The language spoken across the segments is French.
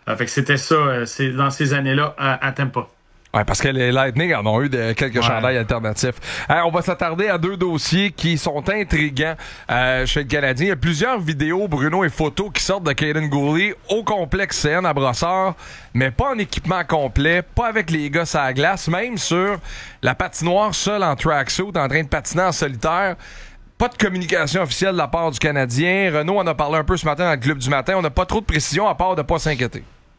Fait que c'était ça, c'est dans ces années-là à Tampa. Ouais, parce que les Lightning en ont eu quelques chandails alternatifs. On va s'attarder à 2 dossiers qui sont intriguants chez le Canadien. Il y a plusieurs vidéos, Bruno, et photos qui sortent de Kaiden Guhle au complexe CN à Brossard, mais pas en équipement complet, pas avec les gars sur la glace, même sur la patinoire seul en tracksuit, en train de patiner en solitaire. Pas de communication officielle de la part du Canadien. Renaud en a parlé un peu ce matin dans le Club du matin. On n'a pas trop de précision à part de pas s'inquiéter.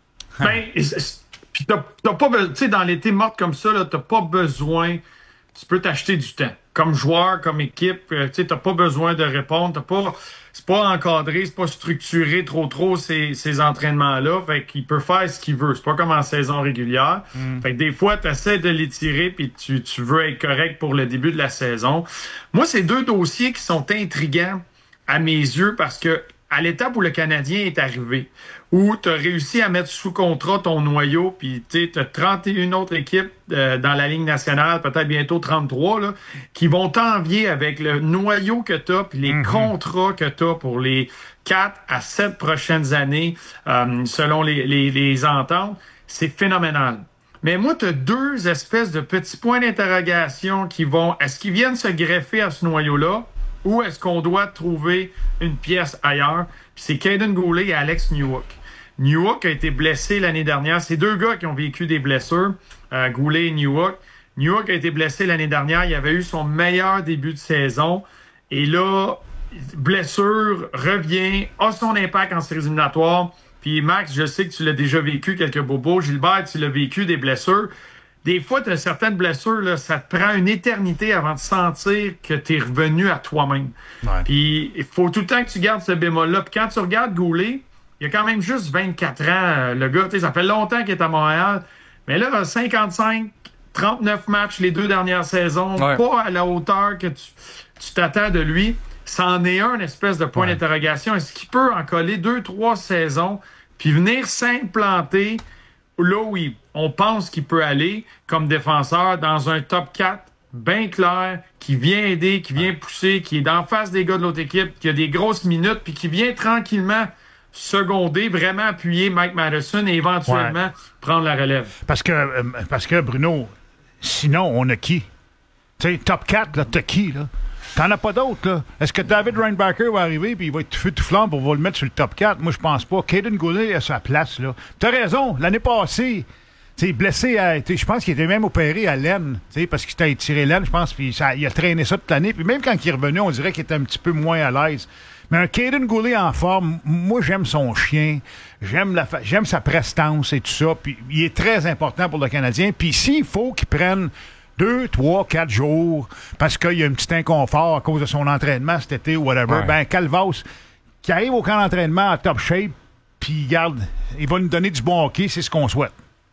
Puis t'as pas besoin, tu sais, dans l'été morte comme ça, là, t'as pas besoin, tu peux t'acheter du temps. Comme joueur, comme équipe, tu sais, t'as pas besoin de répondre, c'est pas encadré, c'est pas structuré trop ces entraînements-là, fait qu'il peut faire ce qu'il veut. C'est pas comme en saison régulière. Fait que des fois, t'essaies de l'étirer puis tu veux être correct pour le début de la saison. Moi, c'est 2 dossiers qui sont intriguants à mes yeux parce que à l'étape où le Canadien est arrivé, où tu as réussi à mettre sous contrat ton noyau, puis tu as 31 autres équipes dans la Ligue nationale, peut-être bientôt 33, là, qui vont t'envier avec le noyau que tu as, puis les contrats que tu as pour les 4 à 7 prochaines années, selon les ententes. C'est phénoménal. Mais moi, tu as 2 espèces de petits points d'interrogation est-ce qu'ils viennent se greffer à ce noyau-là? Ou est-ce qu'on doit trouver une pièce ailleurs? Puis c'est Kaiden Guhle et Alex Newhook. Newhook a été blessé l'année dernière. C'est 2 gars qui ont vécu des blessures, Guhle et Newhook. Newhook a été blessé l'année dernière. Il avait eu son meilleur début de saison. Et là, blessure, revient, a son impact en séries éliminatoires. Puis Max, je sais que tu l'as déjà vécu, quelques bobos. Gilbert, tu l'as vécu, des blessures. Des fois, tu as certaines blessures, là, ça te prend une éternité avant de sentir que tu es revenu à toi-même. Ouais. Puis il faut tout le temps que tu gardes ce bémol-là. Puis quand tu regardes Guhle, il a quand même juste 24 ans, le gars. Ça fait longtemps qu'il est à Montréal. Mais là, 55, 39 matchs les 2 dernières saisons, pas à la hauteur que tu t'attends de lui. C'en est un espèce de point d'interrogation. Est-ce qu'il peut en coller 2-3 saisons puis venir s'implanter là où on pense qu'il peut aller comme défenseur dans un top 4 bien clair, qui vient aider, qui vient pousser, qui est d'en face des gars de l'autre équipe, qui a des grosses minutes, puis qui vient tranquillement seconder, vraiment appuyer Mike Matheson et éventuellement prendre la relève. Parce que Bruno, sinon, on a qui? Tu sais, top 4, là, t'as qui, là? T'en as pas d'autres, là. Est-ce que David Reinbacher va arriver puis il va être tout feu tout flamme pour le mettre sur le top 4? Moi, je pense pas. Kaiden Guhle a sa place, là. T'as raison. L'année passée, tu sais, blessé je pense qu'il était même opéré à l'aine, tu sais, parce qu'il s'était étiré l'aine, je pense, puis il a traîné ça toute l'année. Puis même quand il est revenu, on dirait qu'il était un petit peu moins à l'aise. Mais un Kaiden Guhle en forme, moi, j'aime son chien. J'aime sa prestance et tout ça. Puis il est très important pour le Canadien. Puis s'il faut qu'il prenne 2, 3, 4 jours, parce qu'il y a un petit inconfort à cause de son entraînement cet été ou whatever, ben Calvas, qui arrive au camp d'entraînement en top shape, puis garde, il va nous donner du bon hockey, c'est ce qu'on souhaite.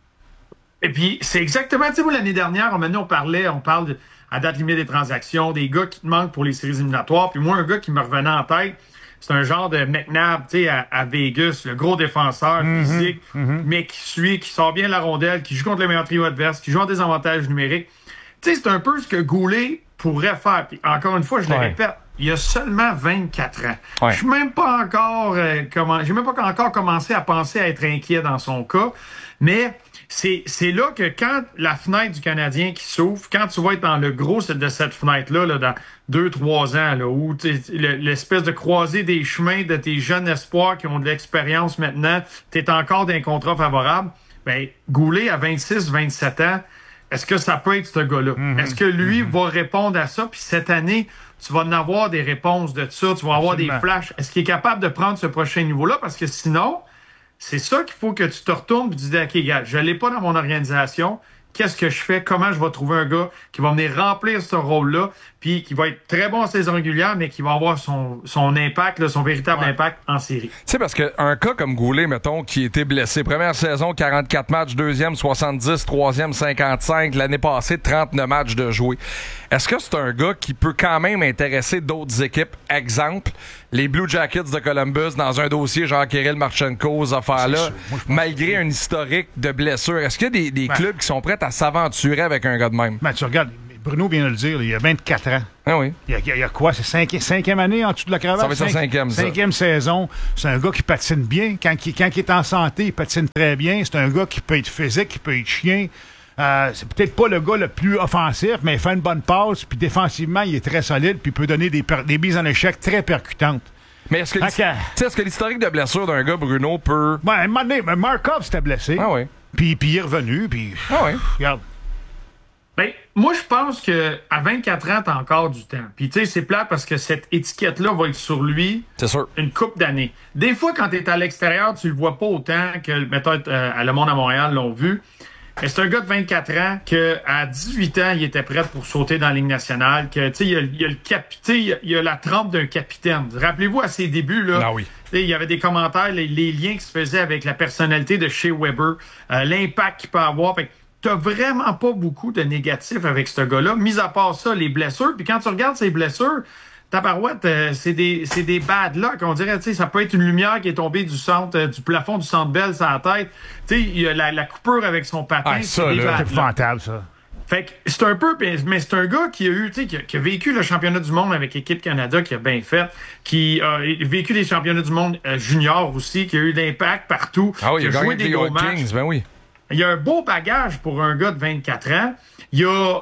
Et puis, c'est exactement, tu sais, l'année dernière, maintenant, on parle à date limite des transactions, des gars qui te manquent pour les séries éliminatoires, puis moi, un gars qui me revenait en tête, c'est un genre de McNabb, tu sais, à Vegas, le gros défenseur physique, mais qui sort bien la rondelle, qui joue contre les meilleurs trios adverses, qui joue en désavantage numérique. Tu sais, c'est un peu ce que Guhle pourrait faire. Puis encore une fois, je le répète, il a seulement 24 ans. Je suis même pas encore j'ai même pas encore commencé à penser à être inquiet dans son cas. Mais c'est là que quand la fenêtre du Canadien qui s'ouvre, quand tu vas être dans le gros de cette fenêtre-là, là, dans 2-3 ans, là, où l'espèce de croisée des chemins de tes jeunes espoirs qui ont de l'expérience maintenant, tu es encore d'un contrat favorable, ben Guhle à 26-27 ans, est-ce que ça peut être ce gars-là? Est-ce que lui va répondre à ça? Puis cette année, tu vas en avoir des réponses de ça, tu vas avoir des flashs. Est-ce qu'il est capable de prendre ce prochain niveau-là? Parce que sinon, c'est ça qu'il faut que tu te retournes et tu dis, OK, gars, je ne l'ai pas dans mon organisation. Qu'est-ce que je fais? Comment je vais trouver un gars qui va venir remplir ce rôle-là, puis qui va être très bon en saison régulière, mais qui va avoir son impact, là, son véritable impact en série. Tu sais, parce qu'un cas comme Guhle, mettons, qui était blessé, première saison, 44 matchs, deuxième, 70, troisième, 55, l'année passée, 39 matchs de jouer. Est-ce que c'est un gars qui peut quand même intéresser d'autres équipes? Exemple, les Blue Jackets de Columbus dans un dossier genre Kirill Marchenko, ces affaires-là, malgré un historique de blessures. Est-ce qu'il y a des clubs qui sont prêts à s'aventurer avec un gars de même? Tu regardes, Bruno vient de le dire, il a 24 ans. Ah oui. Il y a quoi? C'est cinquième année en dessous de la cravate? Ça va être sa cinquième, ça. Cinquième saison. C'est un gars qui patine bien. Quand il est en santé, il patine très bien. C'est un gars qui peut être physique, qui peut être chien. C'est peut-être pas le gars le plus offensif, mais il fait une bonne passe. Puis défensivement, il est très solide. Puis il peut donner des mises en échec très percutantes. Mais est-ce que l'historique de blessure d'un gars, Bruno, peut... Ben, à un moment donné, Markov s'était blessé. Ah oui. Puis il est revenu. Puis, ah oui. Regarde. Ben, moi, je pense qu'à 24 ans, t'as encore du temps. Puis, tu sais, c'est plate parce que cette étiquette-là va être sur lui c'est sûr. Une couple d'années. Des fois, quand t'es à l'extérieur, tu le vois pas autant que, mettons, Le Monde à Montréal l'ont vu. Mais c'est un gars de 24 ans qu'à 18 ans, il était prêt pour sauter dans la Ligue nationale. Que, tu sais, il y a la trempe d'un capitaine. Rappelez-vous, à ses débuts, là, ah oui. il y avait des commentaires, les liens qui se faisaient avec la personnalité de Shea Weber, l'impact qu'il peut avoir. Fait que t'as vraiment pas beaucoup de négatifs avec ce gars-là, mis à part ça, les blessures. Puis quand tu regardes ses blessures, tabarouette, c'est des bad luck. On dirait, tu sais, ça peut être une lumière qui est tombée du plafond du Centre Bell sur la tête. Tu sais, il y a la coupure avec son patin. Ça, c'est épouvantable, ça. Fait que c'est un peu, mais c'est un gars qui a eu, tu sais, qui a vécu le championnat du monde avec l'équipe Canada, qui a bien fait, qui a vécu les championnats du monde junior aussi, qui a eu l'impact partout. Ah oui, qui a joué des gros matchs. Kings, ben oui. Il y a un beau bagage pour un gars de 24 ans. Il y a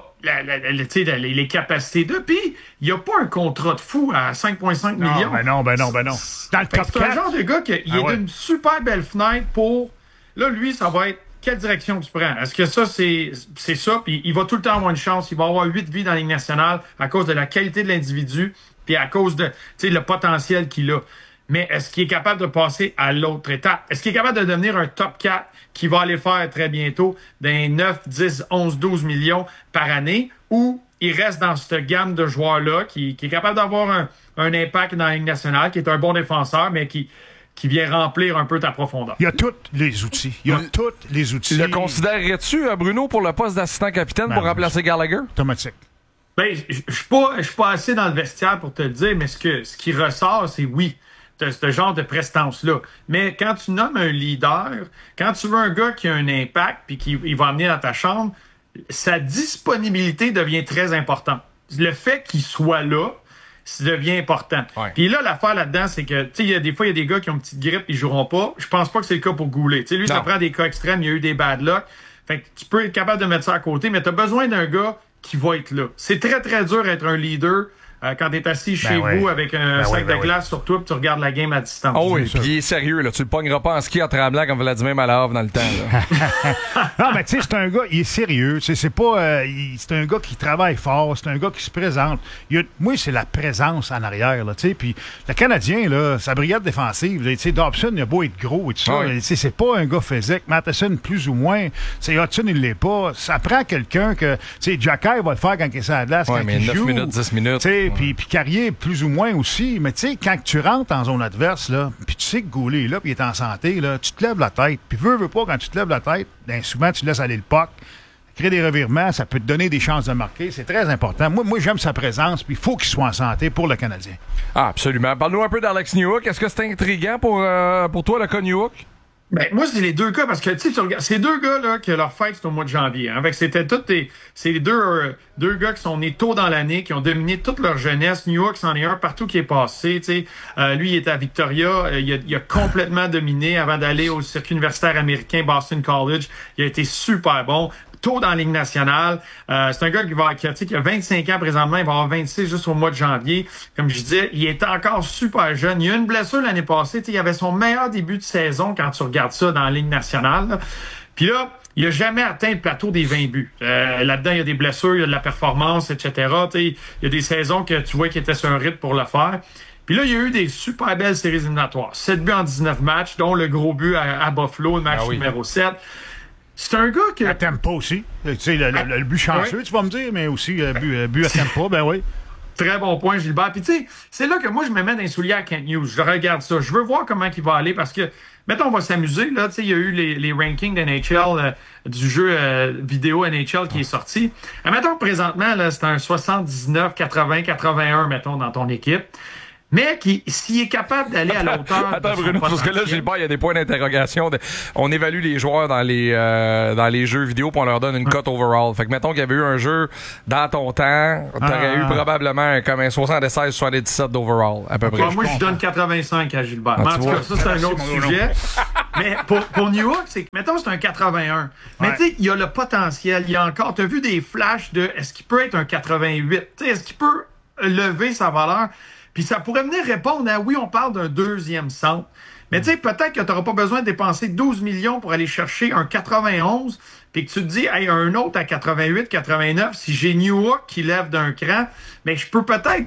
les capacités de. Puis, il n'y a pas un contrat de fou à 5,5 millions. Ben non. Dans le top 4. C'est un genre de gars qui est d'une super belle fenêtre pour. Là, lui, ça va être quelle direction tu prends? Est-ce que ça, c'est ça? Puis, il va tout le temps avoir une chance. Il va avoir 8 vies dans la Ligue nationale à cause de la qualité de l'individu puis à cause de le potentiel qu'il a. Mais est-ce qu'il est capable de passer à l'autre étape? Est-ce qu'il est capable de devenir un top 4 qui va aller faire très bientôt des 9, 10, 11, 12 millions par année, ou il reste dans cette gamme de joueurs-là qui est capable d'avoir un impact dans la Ligue nationale, qui est un bon défenseur, mais qui vient remplir un peu ta profondeur? Il y a tous les outils. Le considérerais-tu, Bruno, pour le poste d'assistant capitaine pour remplacer Gallagher? Automatique. Ben, je suis pas assez dans le vestiaire pour te le dire, mais ce qui ressort, c'est oui. Ce genre de prestance-là. Mais quand tu nommes un leader, quand tu veux un gars qui a un impact puis qui va amener dans ta chambre, sa disponibilité devient très importante. Le fait qu'il soit là, ça devient important. Ouais. Puis là, l'affaire là-dedans, c'est que, tu sais, des fois, il y a des gars qui ont une petite grippe et ils joueront pas. Je pense pas que c'est le cas pour Goulet. Tu sais, lui, ça prend des cas extrêmes. Il y a eu des bad luck. Fait que tu peux être capable de mettre ça à côté, mais tu as besoin d'un gars qui va être là. C'est très, très dur d'être un leader quand t'es assis chez vous avec un sac de glace sur toi, puis tu regardes la game à distance. Oh oui, puis il est sérieux, là. Tu le pogneras pas en ski en tremblant comme Vladimir Malahov dans le temps, là. Non, mais tu sais, c'est un gars, il est sérieux. C'est pas, c'est un gars qui travaille fort, c'est un gars qui se présente. Moi, c'est la présence en arrière, là, tu sais. Puis le Canadien, là, sa brigade défensive, tu sais, Dobson, il a beau être gros et tout ça, c'est pas un gars physique. Matheson, plus ou moins. Tu sais, Hudson, il l'est pas. Ça prend quelqu'un que, tu sais, Jacky va le faire quand il est sur la glace, quand mais il 9 joue. minutes, 10 minutes. Tu sais, puis Carrier, plus ou moins aussi. Mais tu sais, quand tu rentres en zone adverse, là, puis tu sais que Goulet est là, puis il est en santé, là, tu te lèves la tête. Puis veux pas, quand tu te lèves la tête, ben, souvent, tu laisses aller le puck. Créer des revirements, ça peut te donner des chances de marquer. C'est très important. Moi j'aime sa présence, puis il faut qu'il soit en santé pour le Canadien. Ah, absolument. Parle-nous un peu d'Alex Newhook. Est-ce que c'est intriguant pour toi, le cas Newhook? Ben, moi, c'est les deux gars, parce que, tu sais, ces deux gars-là, que leur fête, c'est au mois de janvier. Hein. C'était c'est les deux gars qui sont nés tôt dans l'année, qui ont dominé toute leur jeunesse. Newhook, c'en est un partout qui est passé, tu sais. Lui, il est à Victoria. Il a complètement dominé avant d'aller au circuit universitaire américain, Boston College. Il a été super bon. Tôt dans la Ligue nationale. C'est un gars qui a 25 ans présentement. Il va avoir 26 juste au mois de janvier. Comme je disais, il est encore super jeune. Il a eu une blessure l'année passée. Il avait son meilleur début de saison quand tu regardes ça dans la Ligue nationale. Là. Puis là, il a jamais atteint le plateau des 20 buts. Là-dedans, il y a des blessures, il y a de la performance, etc. Il y a des saisons que tu vois qu'il était sur un rythme pour le faire. Puis là, il y a eu des super belles séries éliminatoires. 7 buts en 19 matchs, dont le gros but à Buffalo, le match numéro 7. C'est un gars que... À Tampa aussi. Tu sais, le but chanceux, tu vas me dire, mais aussi le but à Tampa, ben oui. Très bon point, Gilbert. Puis tu sais, c'est là que moi, je me mets dans les souliers à Kent Hughes. Je regarde ça. Je veux voir comment il va aller parce que, mettons, on va s'amuser. Là, tu sais, il y a eu les rankings d'NHL, du jeu vidéo NHL qui est sorti. Mettons, présentement, là, c'est un 79, 80, 81, mettons, dans ton équipe. mais s'il est capable d'aller à la hauteur... Attends, Bruno, parce que là, Gilbert, il y a des points d'interrogation. On évalue les joueurs dans les jeux vidéo puis on leur donne une cote overall. Fait que mettons qu'il y avait eu un jeu dans ton temps, t'aurais eu probablement comme un 76-77 d'overall, à peu près. Moi, je donne 85 à Gilbert. Mais en tout cas, ça, c'est un autre sujet. Mais pour Newhook, c'est que, mettons, c'est un 81. Mais tu sais, il y a le potentiel. Il y a encore, t'as vu des flashs de est-ce qu'il peut être un 88? Tu sais, est-ce qu'il peut lever sa valeur? Puis ça pourrait venir répondre à, oui, on parle d'un deuxième centre. Mais tu sais, peut-être que tu n'auras pas besoin de dépenser 12 millions pour aller chercher un 91, puis que tu te dis, hey, un autre à 88, 89, si j'ai Newhook qui lève d'un cran, mais je peux peut-être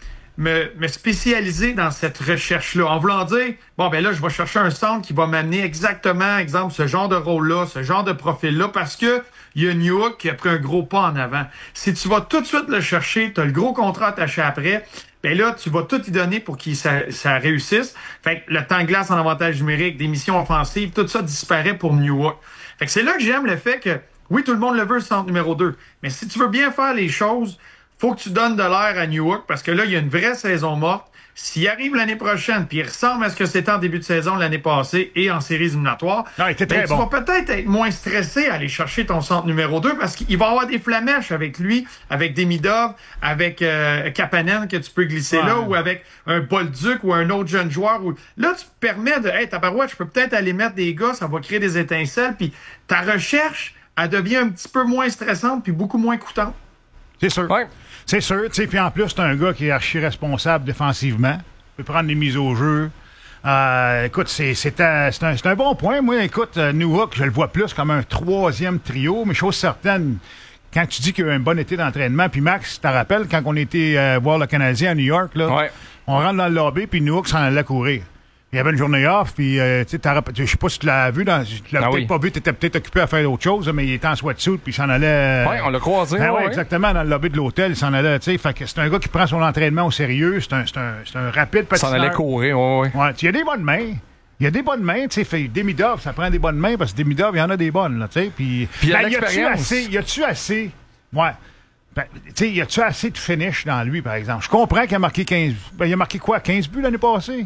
me spécialiser dans cette recherche-là. En voulant dire, bon, ben là, je vais chercher un centre qui va m'amener exactement, exemple, ce genre de rôle-là, ce genre de profil-là, parce que il y a Newhook qui a pris un gros pas en avant. Si tu vas tout de suite le chercher, tu as le gros contrat attaché après, ben là, tu vas tout y donner pour que ça réussisse. Fait que le temps de glace en avantage numérique, des missions offensives, tout ça disparaît pour Newhook. Fait que c'est là que j'aime le fait que, oui, tout le monde le veut, le centre numéro 2. Mais si tu veux bien faire les choses, faut que tu donnes de l'air à Newhook parce que là, il y a une vraie saison morte. S'il arrive l'année prochaine, puis il ressemble à ce que c'était en début de saison l'année passée et en séries éliminatoires, tu vas peut-être être moins stressé à aller chercher ton centre numéro 2 parce qu'il va y avoir des flamèches avec lui, avec Demidov, avec Kapanen que tu peux glisser là, ou avec un Bolduc ou un autre jeune joueur. Là, tu te permets de, hey, tabarouette, je peux peut-être aller mettre des gars, ça va créer des étincelles, puis ta recherche, elle devient un petit peu moins stressante puis beaucoup moins coûtante. C'est sûr. Ouais. C'est sûr, tu sais, puis en plus, c'est un gars qui est archi responsable défensivement. Il peut prendre des mises au jeu. Écoute, c'est un bon point. Moi, écoute, Newhook, je le vois plus comme un troisième trio, mais chose certaine, quand tu dis qu'il y a eu un bon été d'entraînement, puis Max, tu te rappelles, quand on était voir le Canadien à New York, là, on rentre dans le lobby, puis Newhook s'en allait courir. Il y avait une journée off, puis je sais pas si tu l'as vu, tu l'as peut-être pas vu, tu étais peut-être occupé à faire autre chose, mais il était en sweatsuit, puis il s'en allait... Oui, on l'a croisé. Oui, exactement, dans le lobby de l'hôtel, il s'en allait, tu sais, fait que c'est un gars qui prend son entraînement au sérieux, c'est un rapide patineur. Il s'en allait courir, oui. Ouais, il y a des bonnes mains. Il y a des bonnes mains, tu sais, Demidov, ça prend des bonnes mains, parce que Demidov, il y en a des bonnes, là, tu sais, puis il y a l'expérience. Y a-tu assez... Ouais. Ben, tu sais, y a-tu assez de finish dans lui, par exemple? Je comprends qu'il a marqué 15... Ben, il a marqué quoi, 15 buts l'année passée?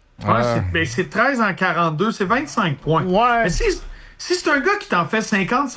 C'est 13 en 42, c'est 25 points. Ouais. Mais si c'est un gars qui t'en fait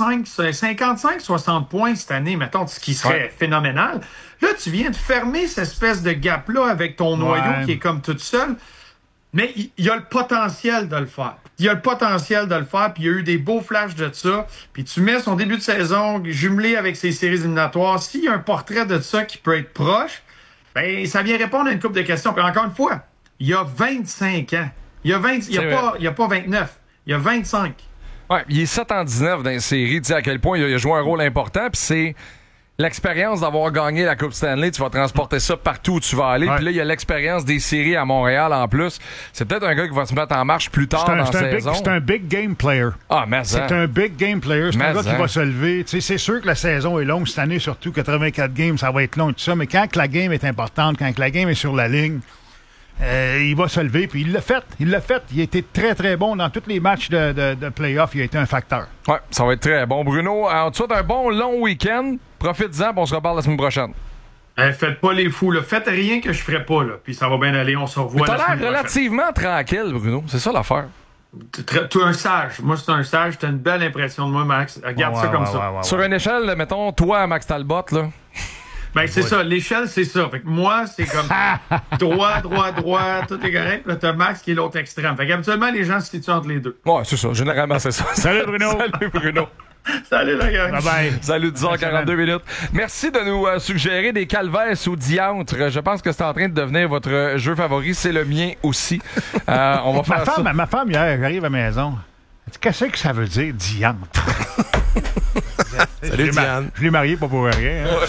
55-60 points cette année, mettons, ce qui serait phénoménal, là, tu viens de fermer cette espèce de gap-là avec ton noyau qui est comme tout seul. Mais il y a le potentiel de le faire. Il y a le potentiel de le faire, puis il y a eu des beaux flashs de ça. Puis tu mets son début de saison jumelé avec ses séries éliminatoires. S'il y a un portrait de ça qui peut être proche, ben ça vient répondre à une couple de questions. Puis encore une fois, il y a 25 ans. Il y a pas 29. Il y a 25. Ouais, il est 7 en 19 dans les séries. Tu sais à quel point il a joué un rôle important. Puis c'est l'expérience d'avoir gagné la Coupe Stanley. Tu vas transporter ça partout où tu vas aller. Puis là, il y a l'expérience des séries à Montréal en plus. C'est peut-être un gars qui va se mettre en marche plus tard dans la saison. C'est un big game player. Ah, mais c'est un big game player. C'est un gars qui va se lever. Tu sais, c'est sûr que la saison est longue. Cette année, surtout 84 games, ça va être long et tout ça. Mais quand la game est importante, quand la game est sur la ligne, il va se lever, puis il l'a fait. Il a été très, très bon dans tous les matchs de play-off. Il a été un facteur. Ouais, ça va être très bon. Bruno, on te souhaite un bon long week-end. Profite-en, puis on se reparle la semaine prochaine. Faites pas les fous, là. Faites rien que je ferai pas, là. Puis ça va bien aller. On se revoit la semaine prochaine. T'as l'air relativement tranquille, Bruno. C'est ça l'affaire. Tu es un sage. Moi, c'est un sage. T'as une belle impression de moi, Max. Regarde ça comme ça. Sur une échelle, mettons, toi, Max Talbot, là... Ben, c'est ça. L'échelle, c'est ça. Fait que moi, c'est comme droit, tout est correct. Là, t'as Max qui est l'autre extrême. Fait qu'habituellement, les gens se situent entre les deux. Ouais, c'est ça. Généralement, c'est ça. Salut, Bruno. Salut, Bruno. Salut, la gang. Bye-bye. Salut, 10h42 minutes. Merci de nous suggérer des calvaires ou diantres. Je pense que c'est en train de devenir votre jeu favori. C'est le mien aussi. On va faire ça. Ma femme, hier, j'arrive à la maison. Qu'est-ce que ça veut dire, diantre? Salut, Diane. Je l'ai marié pas pour rien. Hein?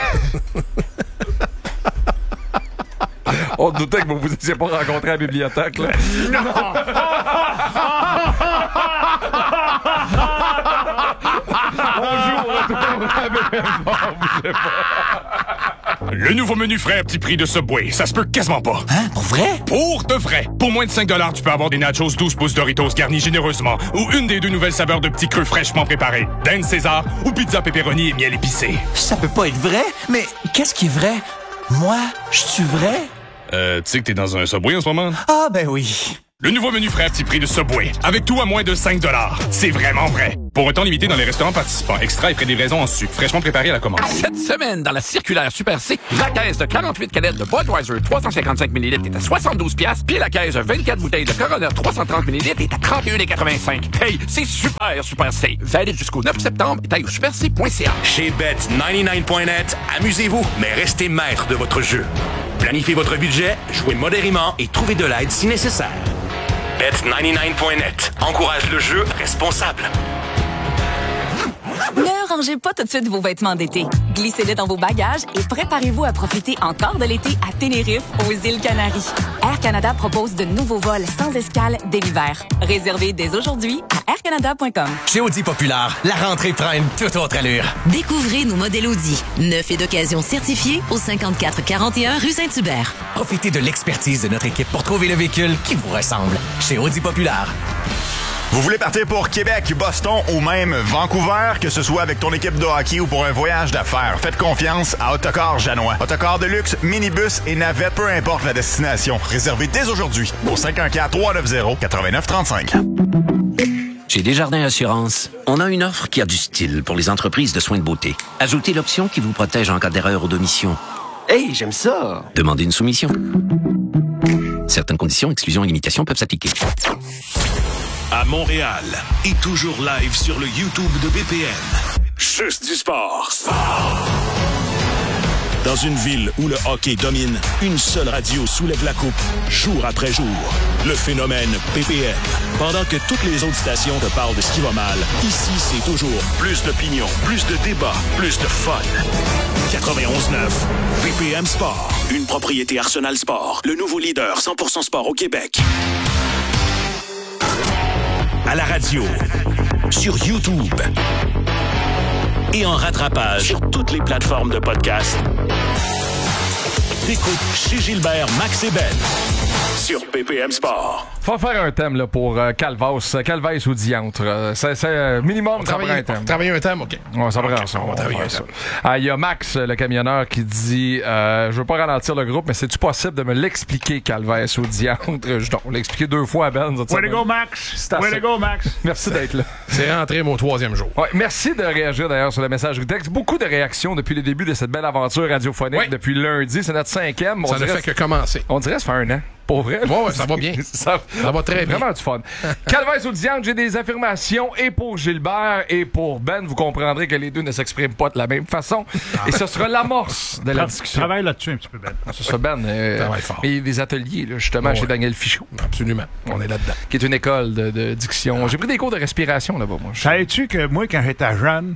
On doutait que vous vous étiez pas rencontrés à la bibliothèque. Là. Non! Le nouveau menu frais à petit prix de Subway, ça se peut quasiment pas. Hein? Pour vrai? Pour de vrai. Pour moins de 5$, tu peux avoir des nachos 12 pouces Doritos garnis généreusement ou une des 2 nouvelles saveurs de petits creux fraîchement préparés. Dinde César ou pizza pepperoni et miel épicé. Ça peut pas être vrai, mais qu'est-ce qui est vrai? Moi, je suis vrai? Tu sais que t'es dans un Subway en ce moment? Ah, ben oui. Le nouveau menu frais à petit prix de Subway, avec tout à moins de 5 $. C'est vraiment vrai. Pour un temps limité dans les restaurants participants, extra et frais de livraison en sucre, fraîchement préparé à la commande. Cette semaine, dans la circulaire Super C, la caisse de 48 canettes de Budweiser 355 ml est à 72 $, puis la caisse de 24 bouteilles de Corona 330 ml est à 31,85 $. Hey, c'est super C. Valide jusqu'au 9 septembre, taille au superc.ca. Chez Bet99.net, amusez-vous, mais restez maître de votre jeu. Planifiez votre budget, jouez modérément et trouvez de l'aide si nécessaire. Bet99.net encourage le jeu responsable. Ne rangez pas tout de suite vos vêtements d'été. Glissez-les dans vos bagages et préparez-vous à profiter encore de l'été à Tenerife, aux îles Canaries. Air Canada propose de nouveaux vols sans escale dès l'hiver. Réservez dès aujourd'hui à aircanada.com. Chez Audi Populaire, la rentrée prend une toute autre allure. Découvrez nos modèles Audi, neufs et d'occasion certifiés au 5441 rue Saint-Hubert. Profitez de l'expertise de notre équipe pour trouver le véhicule qui vous ressemble. Chez Audi Populaire. Vous voulez partir pour Québec, Boston ou même Vancouver, que ce soit avec ton équipe de hockey ou pour un voyage d'affaires, faites confiance à Autocar Janois. Autocar de luxe, minibus et navette, peu importe la destination. Réservez dès aujourd'hui au 514-390-8935. Chez Desjardins Assurance, on a une offre qui a du style pour les entreprises de soins de beauté. Ajoutez l'option qui vous protège en cas d'erreur ou d'omission. Hey, j'aime ça! Demandez une soumission. Certaines conditions, exclusions et limitations peuvent s'appliquer. À Montréal et toujours live sur le YouTube de BPM. Juste du sport. Dans une ville où le hockey domine, une seule radio soulève la coupe, jour après jour. Le phénomène BPM. Pendant que toutes les autres stations te parlent de ce qui va mal, ici, c'est toujours plus d'opinion, plus de débats, plus de fun. 91.9, BPM Sport. Une propriété Arsenal Sport. Le nouveau leader 100% sport au Québec. À la radio, sur YouTube et en rattrapage sur toutes les plateformes de podcast. D'écoute chez Gilbert, Max et Ben sur PPM Sport. Faut faire un thème là, pour Calvaise ou Diantre. C'est minimum, ça prend un thème. Travailler un thème, OK. Ouais, ça prend ça. On va travailler un thème. Il y a Max, le camionneur, qui dit je veux pas ralentir le groupe, mais c'est-tu possible de me l'expliquer, Calvaise ou Diantre? On l'a expliqué 2 fois à Ben. Way to go, Max! Way to go, Max! Merci d'être là. C'est rentré mon 3e jour. Ouais, merci de réagir d'ailleurs sur le message texte. Beaucoup de réactions depuis le début de cette belle aventure radiophonique. Depuis lundi. C'est notre 5e. Ça ne fait que commencer. On dirait que ça fait 1 an. Pour vrai? Ouais, ça va bien. ça va très bien. Vraiment du fun. Calvaise ou Diantre, j'ai des affirmations et pour Gilbert et pour Ben. Vous comprendrez que les deux ne s'expriment pas de la même façon. Et ce sera l'amorce de la discussion. Travaille là-dessus un petit peu, Ben. Ce sera Ben. Travaille fort. Et des ateliers, là, justement, chez Daniel Fichot. Absolument. On est là-dedans. Qui est une école de diction. J'ai pris des cours de respiration là-bas, moi. Savais-tu que moi, quand j'étais jeune,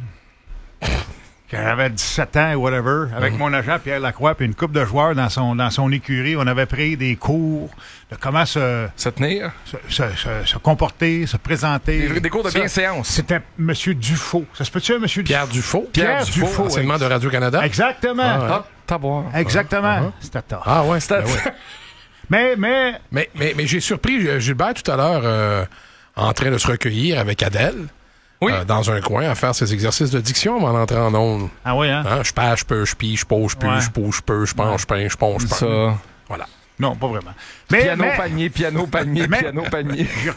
quand j'avais 17 ans, whatever, avec mon agent Pierre Lacroix puis une couple de joueurs dans son écurie, on avait pris des cours de comment se tenir, se comporter, se présenter. Des cours de bienséance. C'était M. Dufault. Ça se peut-tu, M. Pierre Dufault? Pierre Dufault. Enseignement de Radio-Canada. Exactement. Exactement. C'était tard. Ah ouais, c'était Mais j'ai surpris Gilbert tout à l'heure en train de se recueillir avec Adèle. Oui. Dans un coin à faire ses exercices de diction avant d'entrer en ondes. Ah oui, hein? Je pêche, je peux, je pille, je pose, je pue, je pousse, je peux, je pense, je peins, je ponge, je peins. Ça. Voilà. Non, pas vraiment. Piano, panier, piano, panier. J'ai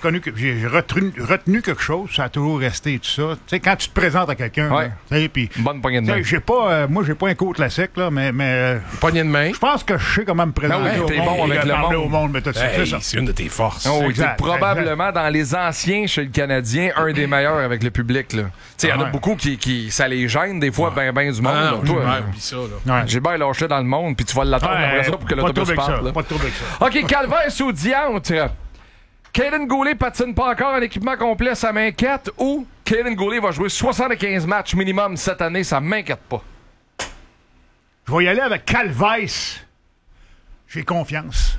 retenu quelque chose, ça a toujours resté tout ça. Tu sais, quand tu te présentes à quelqu'un, puis bonne poignée de main. Moi, j'ai pas un cours classique, là, mais poignée de main. Je pense que je sais comment me présenter au monde, mais c'est une de tes forces. Oh, t'es probablement dans les anciens chez le Canadien, un des meilleurs avec le public, là. Tu sais, il y en a beaucoup qui ça les gêne des fois, ben du monde. Gilbert lâché dans le monde, puis tu vas l'attendre après ça pour que l'autobus parte. OK, Calvaise ou Diantre? Kaiden Goulet patine pas encore en équipement complet, ça m'inquiète, ou Kaiden Goulet va jouer 75 matchs minimum cette année, ça m'inquiète pas? Je vais y aller avec Calvaise. J'ai confiance.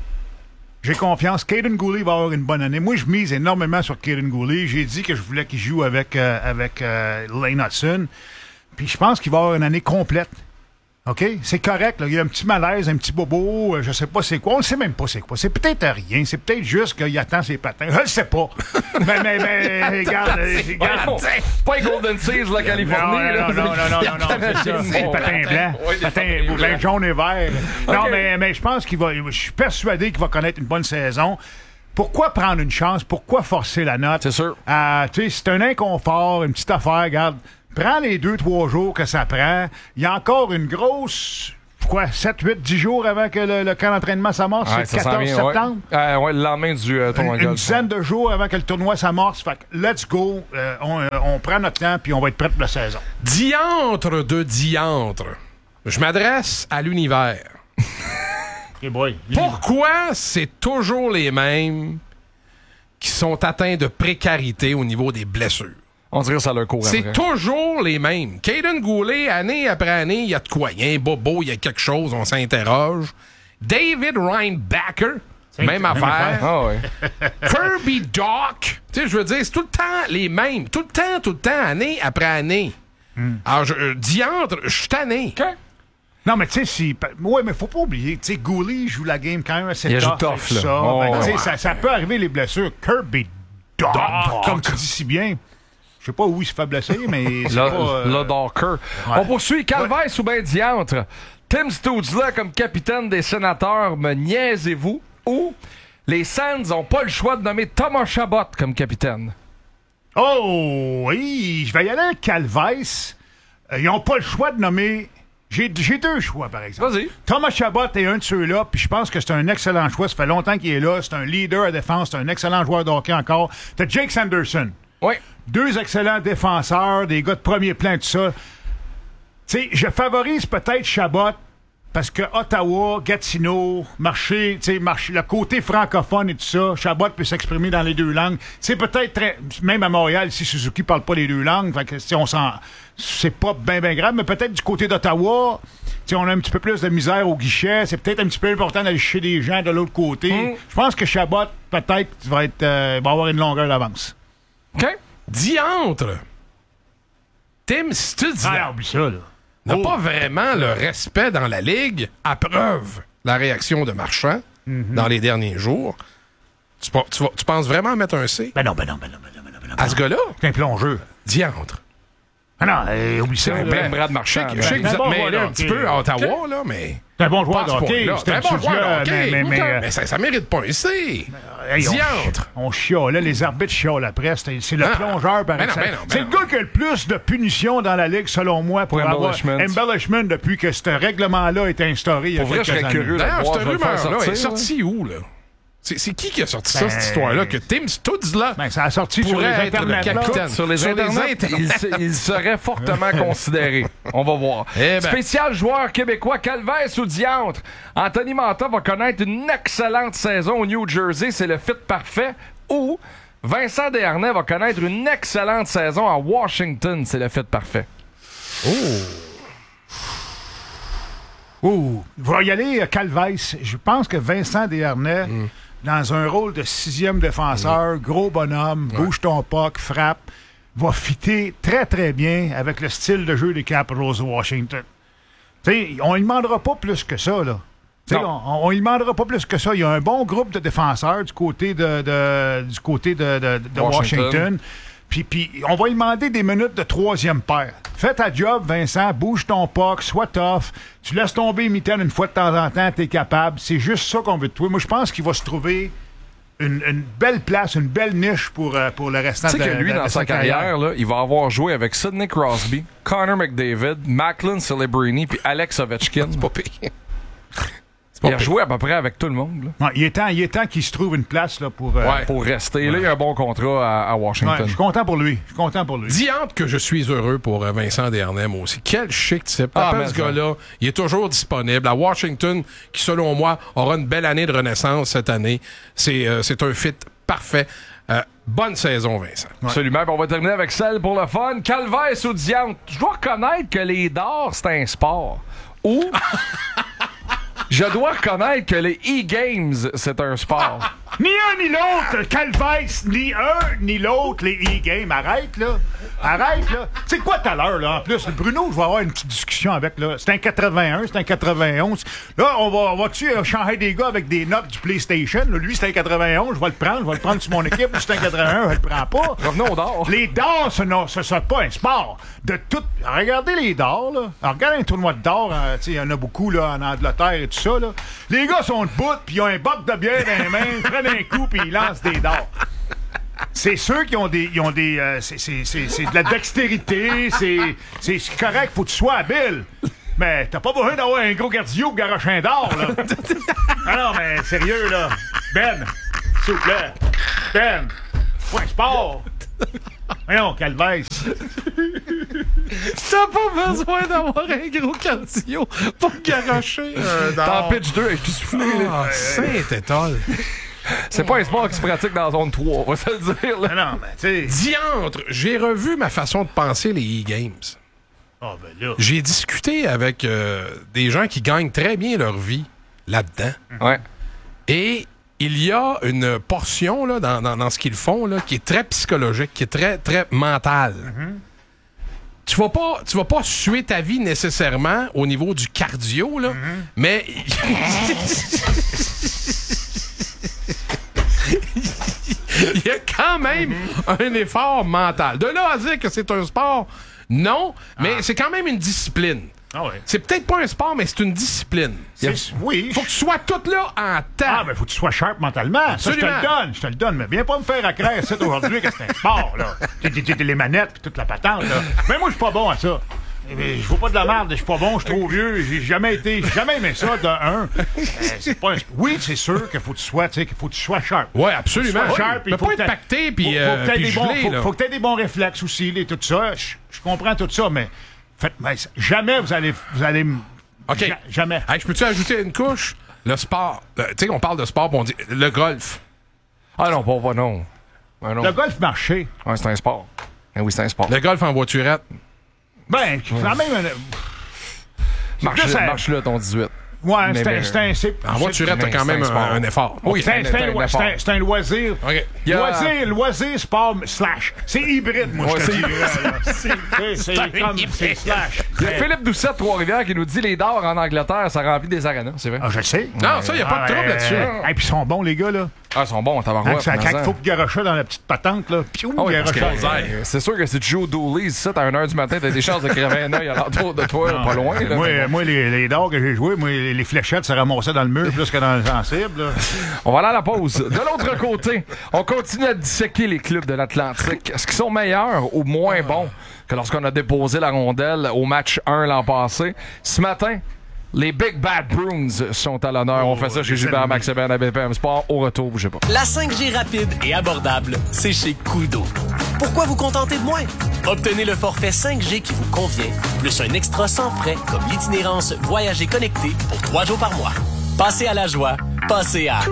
Kaiden Goulet va avoir une bonne année. Moi, je mise énormément sur Kaiden Goulet. J'ai dit que je voulais qu'il joue avec Lane Hudson. Puis je pense qu'il va avoir une année complète. OK? C'est correct. Là. Il y a un petit malaise, un petit bobo, je sais pas c'est quoi. On ne sait même pas c'est quoi. C'est peut-être rien. C'est peut-être juste qu'il attend ses patins. Je le sais pas. mais regarde. C'est pas les Golden Seas, la Californie. Non. C'est le patin blanc. Patin jaune et vert. Okay. Non, mais je pense je suis persuadé qu'il va connaître une bonne saison. Pourquoi prendre une chance? Pourquoi forcer la note? C'est sûr. C'est un inconfort, une petite affaire. Regarde, prends les 2-3 jours que ça prend. Il y a encore une grosse... 7, 8, 10 jours avant que le camp d'entraînement s'amorce? C'est le 14 septembre? Ouais, le lendemain du tournoi de golf. Une dizaine de jours avant que le tournoi s'amorce. Fait que let's go. On prend notre temps puis on va être prêt pour la saison. Diantre de diantre. Je m'adresse à l'univers. Hey boy. Pourquoi c'est toujours les mêmes qui sont atteints de précarité au niveau des blessures? On dirait que ça leur court après. C'est toujours les mêmes. Caden Goulet, année après année, il y a de quoi. Il y a un bobo, il y a quelque chose, on s'interroge. David Reinbacker, même affaire. Ah ouais. Kirby Doc. Tu sais, je veux dire, c'est tout le temps les mêmes. Tout le temps, année après année. Alors, diantre, je suis tanné. OK. Non, mais tu sais, ouais, mais faut pas oublier, tu sais, Goulet joue la game quand même assez tough. Ça peut arriver, les blessures. Kirby Doc, comme tu dis si bien. Je sais pas où il se fait blesser, mais c'est le Docker. Ouais. On poursuit. Calvaire ou ben diantre. Tim Stutzla comme capitaine des Sénateurs, me niaisez-vous? Ou les Sands ont pas le choix de nommer Thomas Chabot comme capitaine? Oh, oui, je vais y aller avec Calvaire. Ils ont pas le choix de nommer... J'ai deux choix, par exemple. Vas-y. Thomas Chabot est un de ceux-là, puis je pense que c'est un excellent choix. Ça fait longtemps qu'il est là. C'est un leader à défense. C'est un excellent joueur de hockey encore. T'as Jake Sanderson. Oui. Deux excellents défenseurs, des gars de premier plan, tout ça. Tu sais, je favorise peut-être Chabot parce que Ottawa, Gatineau, le côté francophone et tout ça, Chabot peut s'exprimer dans les deux langues. C'est peut-être même à Montréal, si Suzuki parle pas les deux langues, fait que si c'est pas bien grave, mais peut-être du côté d'Ottawa, on a un petit peu plus de misère au guichet. C'est peut-être un petit peu important d'aller chercher des gens de l'autre côté. Je pense que Chabot, peut-être, va avoir une longueur d'avance. OK. Diantre! Tim Stutzla oublie ça, là. N'a pas vraiment le respect dans la Ligue, à preuve la réaction de Marchand dans les derniers jours. Tu penses vraiment mettre un C? Ben non. À ce gars-là? C'est un plongeur. Diantre. Ah non, oublie ça. Ben Brad Marchand. Je sais que vous êtes mêlés un petit peu à Ottawa, là, mais... C'est un bon joueur de hockey. C'est un bon joueur de hockey. Mais ça mérite pas un C. Diantre. On chialait, les arbitres chialent après. C'est le plongeur, par exemple. C'est le gars qui a le plus de punitions dans la Ligue, selon moi, pour avoir embellishment depuis que ce règlement-là est instauré il y a quelques années. D'ailleurs, cette rumeur-là est sortie où, là? C'est qui a sorti ça, cette histoire-là, que Tim Stutzla ça a sorti sur les internets. Sur les internets, il serait fortement considéré. On va voir. Spécial joueur québécois, Calvaire ou diantre. Anthony Mantha va connaître une excellente saison au New Jersey. C'est le fit parfait. Ou Vincent Desharnais va connaître une excellente saison à Washington. C'est le fit parfait. Il va y aller Calvaire. Je pense que Vincent Desharnais... dans un rôle de 6e défenseur, gros bonhomme, bouge ton puck, frappe, va fitter très, très bien avec le style de jeu des Capitals de Washington. T'sais, on ne demandera pas plus que ça, là. On ne demandera pas plus que ça. Il y a un bon groupe de défenseurs du côté de Washington. Puis on va lui demander des minutes de troisième paire. Fais ta job, Vincent, bouge ton puck, sois tough. Tu laisses tomber Mitaine une fois de temps en temps, t'es capable. C'est juste ça qu'on veut de toi. Moi, je pense qu'il va se trouver une belle place, une belle niche pour le restant de sa carrière. Tu sais que lui, dans sa carrière, là, il va avoir joué avec Sidney Crosby, Connor McDavid, Macklin Celebrini puis Alex Ovechkin. C'est pas pire. Il a joué à peu près avec tout le monde. Là. Ouais, il est temps qu'il se trouve une place là, pour rester. Ouais. Là, il a un bon contrat à Washington. Ouais, je suis content pour lui. Diante que je suis heureux pour Vincent Desharnais, moi aussi. Quel chic type. Ce gars-là, il est toujours disponible. À Washington, qui, selon moi, aura une belle année de renaissance cette année. C'est un fit parfait. Bonne saison, Vincent. Ouais. Absolument. On va terminer avec celle pour le fun. Calvaire ou diante. Je dois reconnaître que les dards, c'est un sport. Ou... je dois reconnaître que les e-games, c'est un sport. Ni un ni l'autre, Calvès, ni un ni l'autre, les e-games. Arrête, là. Tu sais quoi tout à l'heure, là, en plus, Bruno, je vais avoir une petite discussion avec, là. C'est un 81, c'est un 91. Là, on va-tu changer des gars avec des notes du PlayStation? Là, lui, c'est un 91, je vais le prendre sur mon équipe. Lui, c'est un 81, je le prends pas. Revenons aux dards. Les dards, ce n'est pas un sport. Regardez les dards, là. Alors, regardez un tournoi de dards, il y en a beaucoup, là, en Angleterre et tout ça, là. Les gars sont debout, puis ils ont un boc de bière dans les mains, prennent un coup, puis ils lancent des dards. C'est ceux qui ont des c'est de la dextérité, c'est correct, faut que tu sois habile. Mais t'as pas besoin d'avoir un gros cardio pour garocher un dard, là. Alors, mais sérieux, là. Ben, s'il vous plaît. Ben, c'est un sport. Voyons, Calvès. T'as pas besoin d'avoir un gros cardio pour garocher un dard. T'en pitch 2 avec tout soufflé, là. Saint-Étoile. C'est pas un sport qui se pratique dans la zone 3, on va se le dire. Là. Non, mais tu sais. Diantre, j'ai revu ma façon de penser les e-games. Oh, ben là. J'ai discuté avec des gens qui gagnent très bien leur vie là-dedans. Ouais. Et il y a une portion là, dans ce qu'ils font là, qui est très psychologique, qui est très, très mentale. Tu vas pas suer ta vie nécessairement au niveau du cardio, là, mais... Il y a quand même un effort mental. De là à dire que c'est un sport, non, mais c'est quand même une discipline. Ah ouais. C'est peut-être pas un sport, mais c'est une discipline. Oui. Faut que tu sois tout là en temps. Ah, ben faut que tu sois sharp mentalement. Absolument. Ça, je te le donne. Mais viens pas me faire accraire ça aujourd'hui que c'est un sport, là. T'es les manettes pis toute la patente, là. Mais moi, je suis pas bon à ça. Je vois pas de la merde, je suis pas bon, je suis trop vieux, j'ai jamais aimé ça de un. C'est pas oui, c'est sûr qu'il faut que tu sois sharp. Ouais, absolument. Faut sharp, mais pas être pacté puis faut que tu aies des bons réflexes aussi, et tout ça. Je comprends tout ça, mais jamais vous allez OK. Jamais. Hey, je peux-tu ajouter une couche? Le sport. Tu sais, on parle de sport, on dit le golf. Ah non, pas non. Ah, non. Le golf marché. Ouais, c'est un sport. Ben oui, c'est un sport. Le golf en voiturette. Ben, quand même... Marche là, ton 18. Ouais, c'est en voiturette, t'as quand même un effort. Oui, c'est un loisir. OK. Loisir, sport, slash. C'est hybride, moi, je te dirais. C'est slash. Il y a Philippe Doucet de Trois-Rivières qui nous dit les dards en Angleterre, ça remplit des arénas, c'est vrai? Ah, je le sais. Non, ça, il n'y a pas de trouble là-dessus. Et puis ils sont bons, les gars, là. Ah, ils sont bons, tabarouette. Quand il faut que garocher dans la petite patente, là, piou, c'est sûr que si tu joues au Dooley's, ça, t'as 1h du matin, t'as des chances de crever un œil alentour de toi, pas loin. Là, moi, les dards que j'ai joués, moi, les fléchettes se ramassaient dans le mur plus que dans le sensible. Là. On va aller à la pause. De l'autre côté, on continue à disséquer les clubs de l'Atlantique. Est-ce qu'ils sont meilleurs ou moins bons que lorsqu'on a déposé la rondelle au match 1 l'an passé? Ce matin, les Big Bad Bruins sont à l'honneur. On fait ça chez Gilbert Max-Hébert à BPM Sport. Au retour, bougez pas. La 5G rapide et abordable, c'est chez Koodo. Pourquoi vous contenter de moins? Obtenez le forfait 5G qui vous convient, plus un extra sans frais comme l'itinérance Voyager connecté pour 3 jours par mois. Passez à la joie, passez à...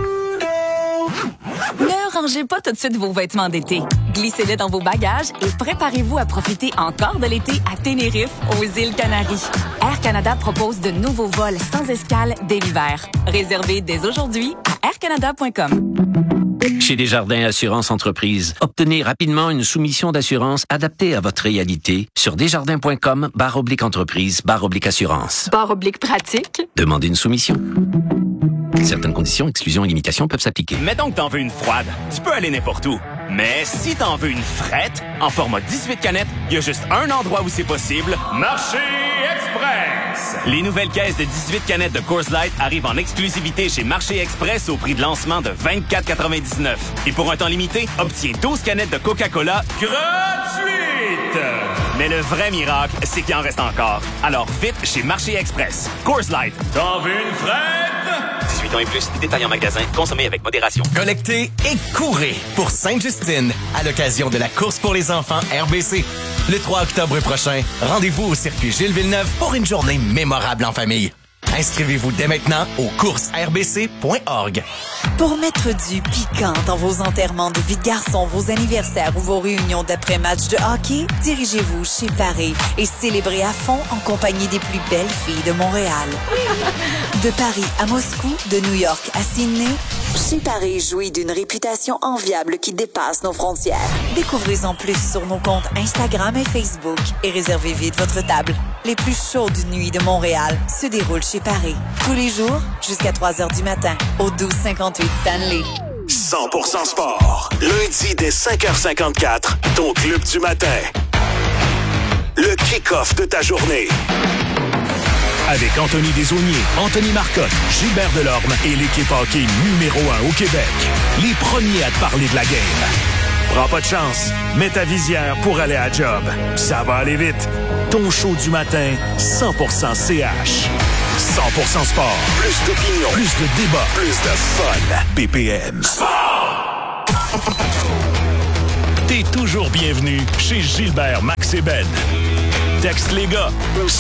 Ne rangez pas tout de suite vos vêtements d'été. Glissez-les dans vos bagages et préparez-vous à profiter encore de l'été à Tenerife, aux îles Canaries. Air Canada propose de nouveaux vols sans escale dès l'hiver. Réservez dès aujourd'hui à aircanada.com. Chez Desjardins Assurance Entreprise, obtenez rapidement une soumission d'assurance adaptée à votre réalité sur desjardins.com/entreprise/assurance. /pratique. Demandez une soumission. Certaines conditions, exclusions et limitations peuvent s'appliquer. Mettons que t'en veux une froide. Tu peux aller n'importe où. Mais si t'en veux une frette, en format 18 canettes, il y a juste un endroit où c'est possible. Marché Express! Les nouvelles caisses de 18 canettes de Coors Light arrivent en exclusivité chez Marché Express au prix de lancement de 24,99. Et pour un temps limité, obtiens 12 canettes de Coca-Cola gratuites! Mais le vrai miracle, c'est qu'il en reste encore. Alors vite chez Marché Express. Coors Light. T'en veux une frette? 18 ans et plus, détails en magasin, consommez avec modération. Collectez et courez pour Sainte-Justine à l'occasion de la course pour les enfants RBC. Le 3 octobre prochain, rendez-vous au circuit Gilles Villeneuve pour une journée mémorable en famille. Inscrivez-vous dès maintenant au coursesrbc.org. Pour mettre du piquant dans vos enterrements de vie de garçon, vos anniversaires ou vos réunions d'après-match de hockey, dirigez-vous chez Paris et célébrez à fond en compagnie des plus belles filles de Montréal. De Paris à Moscou, de New York à Sydney, chez Paris jouit d'une réputation enviable qui dépasse nos frontières. Découvrez-en plus sur nos comptes Instagram et Facebook et réservez vite votre table. Les plus chaudes nuits de Montréal se déroulent chez Paris. Tous les jours, jusqu'à 3h du matin, au 1258 Stanley. 100% sport. Lundi dès 5h54, ton club du matin. Le kick-off de ta journée. Avec Anthony Desaulniers, Anthony Marcotte, Gilbert Delorme et l'équipe hockey numéro 1 au Québec. Les premiers à te parler de la game. Prends pas de chance. Mets ta visière pour aller à la job. Ça va aller vite. Ton show du matin, 100% CH. 100% sport. Plus d'opinion. Plus de débat. Plus de fun. BPM. Sport! T'es toujours bienvenu chez Gilbert, Max et Ben. Texte les gars au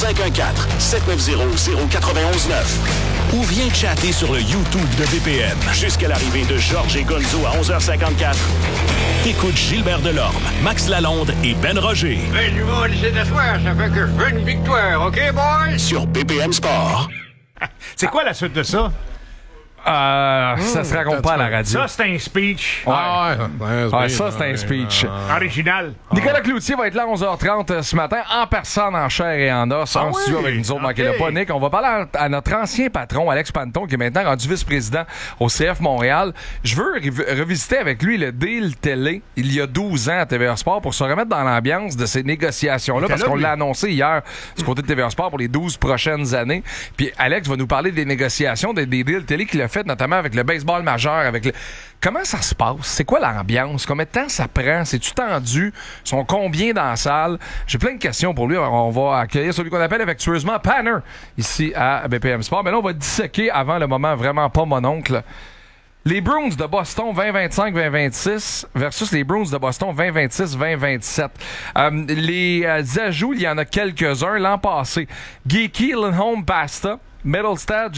514-790-0919 ou viens chatter sur le YouTube de BPM jusqu'à l'arrivée de Georges et Gonzo à 11h54. T'écoutes Gilbert Delorme, Max Lalonde et Ben Roger. Ben, du monde, c'est d'asseoir, ça fait que je veux une victoire, OK, boys? Sur BPM Sport. C'est quoi la suite de ça? Ça se raconte pas à la radio. Ça, c'est un speech. Ouais, ça, c'est un speech. Original. Nicolas Cloutier va être là à 11h30 ce matin, en personne, en chair et en os, en studio avec nous autres. Manquez-le pas, Nick. On va parler à notre ancien patron, Alex Panton, qui est maintenant rendu vice-président au CF Montréal. Je veux revisiter avec lui le deal télé, il y a 12 ans à TVA Sport, pour se remettre dans l'ambiance de ces négociations-là, parce qu'on l'a annoncé hier du côté de TVA Sport pour les 12 prochaines années. Puis Alex va nous parler des négociations, des deals télé qu'il a fait, notamment avec le baseball majeur, avec le... Comment ça se passe? C'est quoi l'ambiance? Combien de temps ça prend? C'est-tu tendu? Ils sont combien dans la salle? J'ai plein de questions pour lui. On va accueillir celui qu'on appelle affectueusement Panner ici à BPM Sport. Mais là, on va disséquer avant le moment vraiment pas mon oncle. Les Bruins de Boston 2025-2026 versus les Bruins de Boston 2026-2027. Les ajouts, il y en a quelques-uns l'an passé. Geeky, Lindholm, Pasta. Middlestad,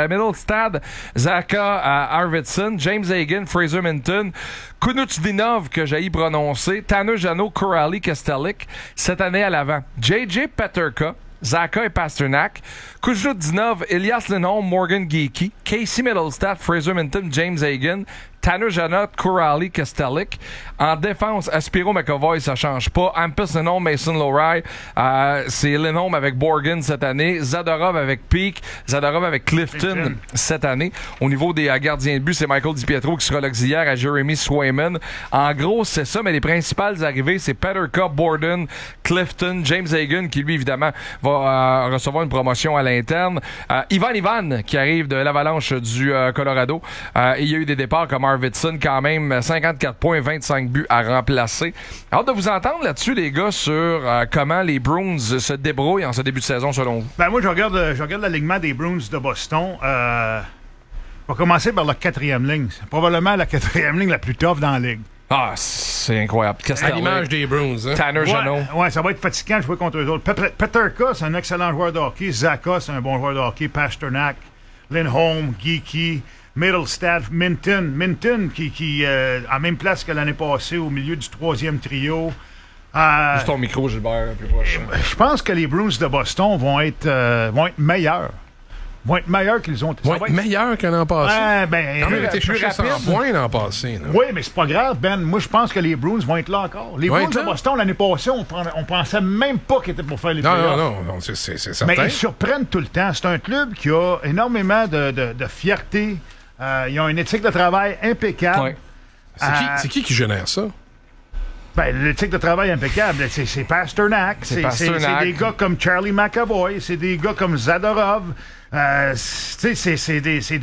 Zaka Arvidsson, James Hagan, Fraser Minton, Kunutdinov, que j'ai prononcé, Tanner Jeannot, Corrali, Kestelik, cette année à l'avant. JJ Peterka, Zaka et Pasternak, Kujnutdinov, Elias Lindholm, Morgan Geeky, Casey Middlestad, Fraser Minton, James Hagan, Tanner Jeannot, Corrali, Kestelik. En défense, Aspiro McAvoy, ça change pas. Hampus Lindholm, Mason Lohrei. C'est Lindholm avec Borgen cette année. Zadorov avec Peake. Zadorov avec Clifton cette année. Au niveau des gardiens de but, c'est Michael DiPietro qui sera l'auxiliaire à Jeremy Swayman. En gros, c'est ça, mais les principales arrivées, c'est Peterka, Borden, Clifton, James Hagan, qui lui, évidemment, va recevoir une promotion à l'interne. Ivan, qui arrive de l'Avalanche du Colorado. Il y a eu des départs comme Arvidsson, quand même, 54 points, 25 buts à remplacer. Hâte de vous entendre là-dessus, les gars, sur comment les Bruins se débrouillent en ce début de saison, selon vous. Ben moi, je regarde l'alignement des Bruins de Boston. On va commencer par la 4e ligne. C'est probablement la 4e ligne la plus tough dans la ligue. Ah, c'est incroyable. À l'image des Bruins. Hein? Tanner Jeannot. Ouais, ça va être fatigant de jouer contre eux autres. Peterka, c'est un excellent joueur de hockey. Zaka, c'est un bon joueur de hockey. Pasternak, Lindholm, Geeky, Middlestad, Minton qui à même place que l'année passée au milieu du 3e trio. Juste ton micro, Gilbert, un peu proche. Je pense que les Bruins de Boston vont être meilleurs. Vont être meilleurs qu'ils ont. Vont être meilleurs que l'an passé. Ils ont été chercher 100 points l'an passé. Là. Oui, mais c'est pas grave, Ben. Moi, je pense que les Bruins vont être là encore. Les Bruins de Boston, l'année passée, on pensait même pas qu'ils étaient pour faire les playoffs. Non, c'est certain. Mais ils surprennent tout le temps. C'est un club qui a énormément de fierté. Ils ont une éthique de travail impeccable. Ouais. C'est qui génère ça? L'éthique de travail impeccable, c'est Pasternak. C'est des gars comme Charlie McAvoy. C'est des gars comme Zadorov. C'est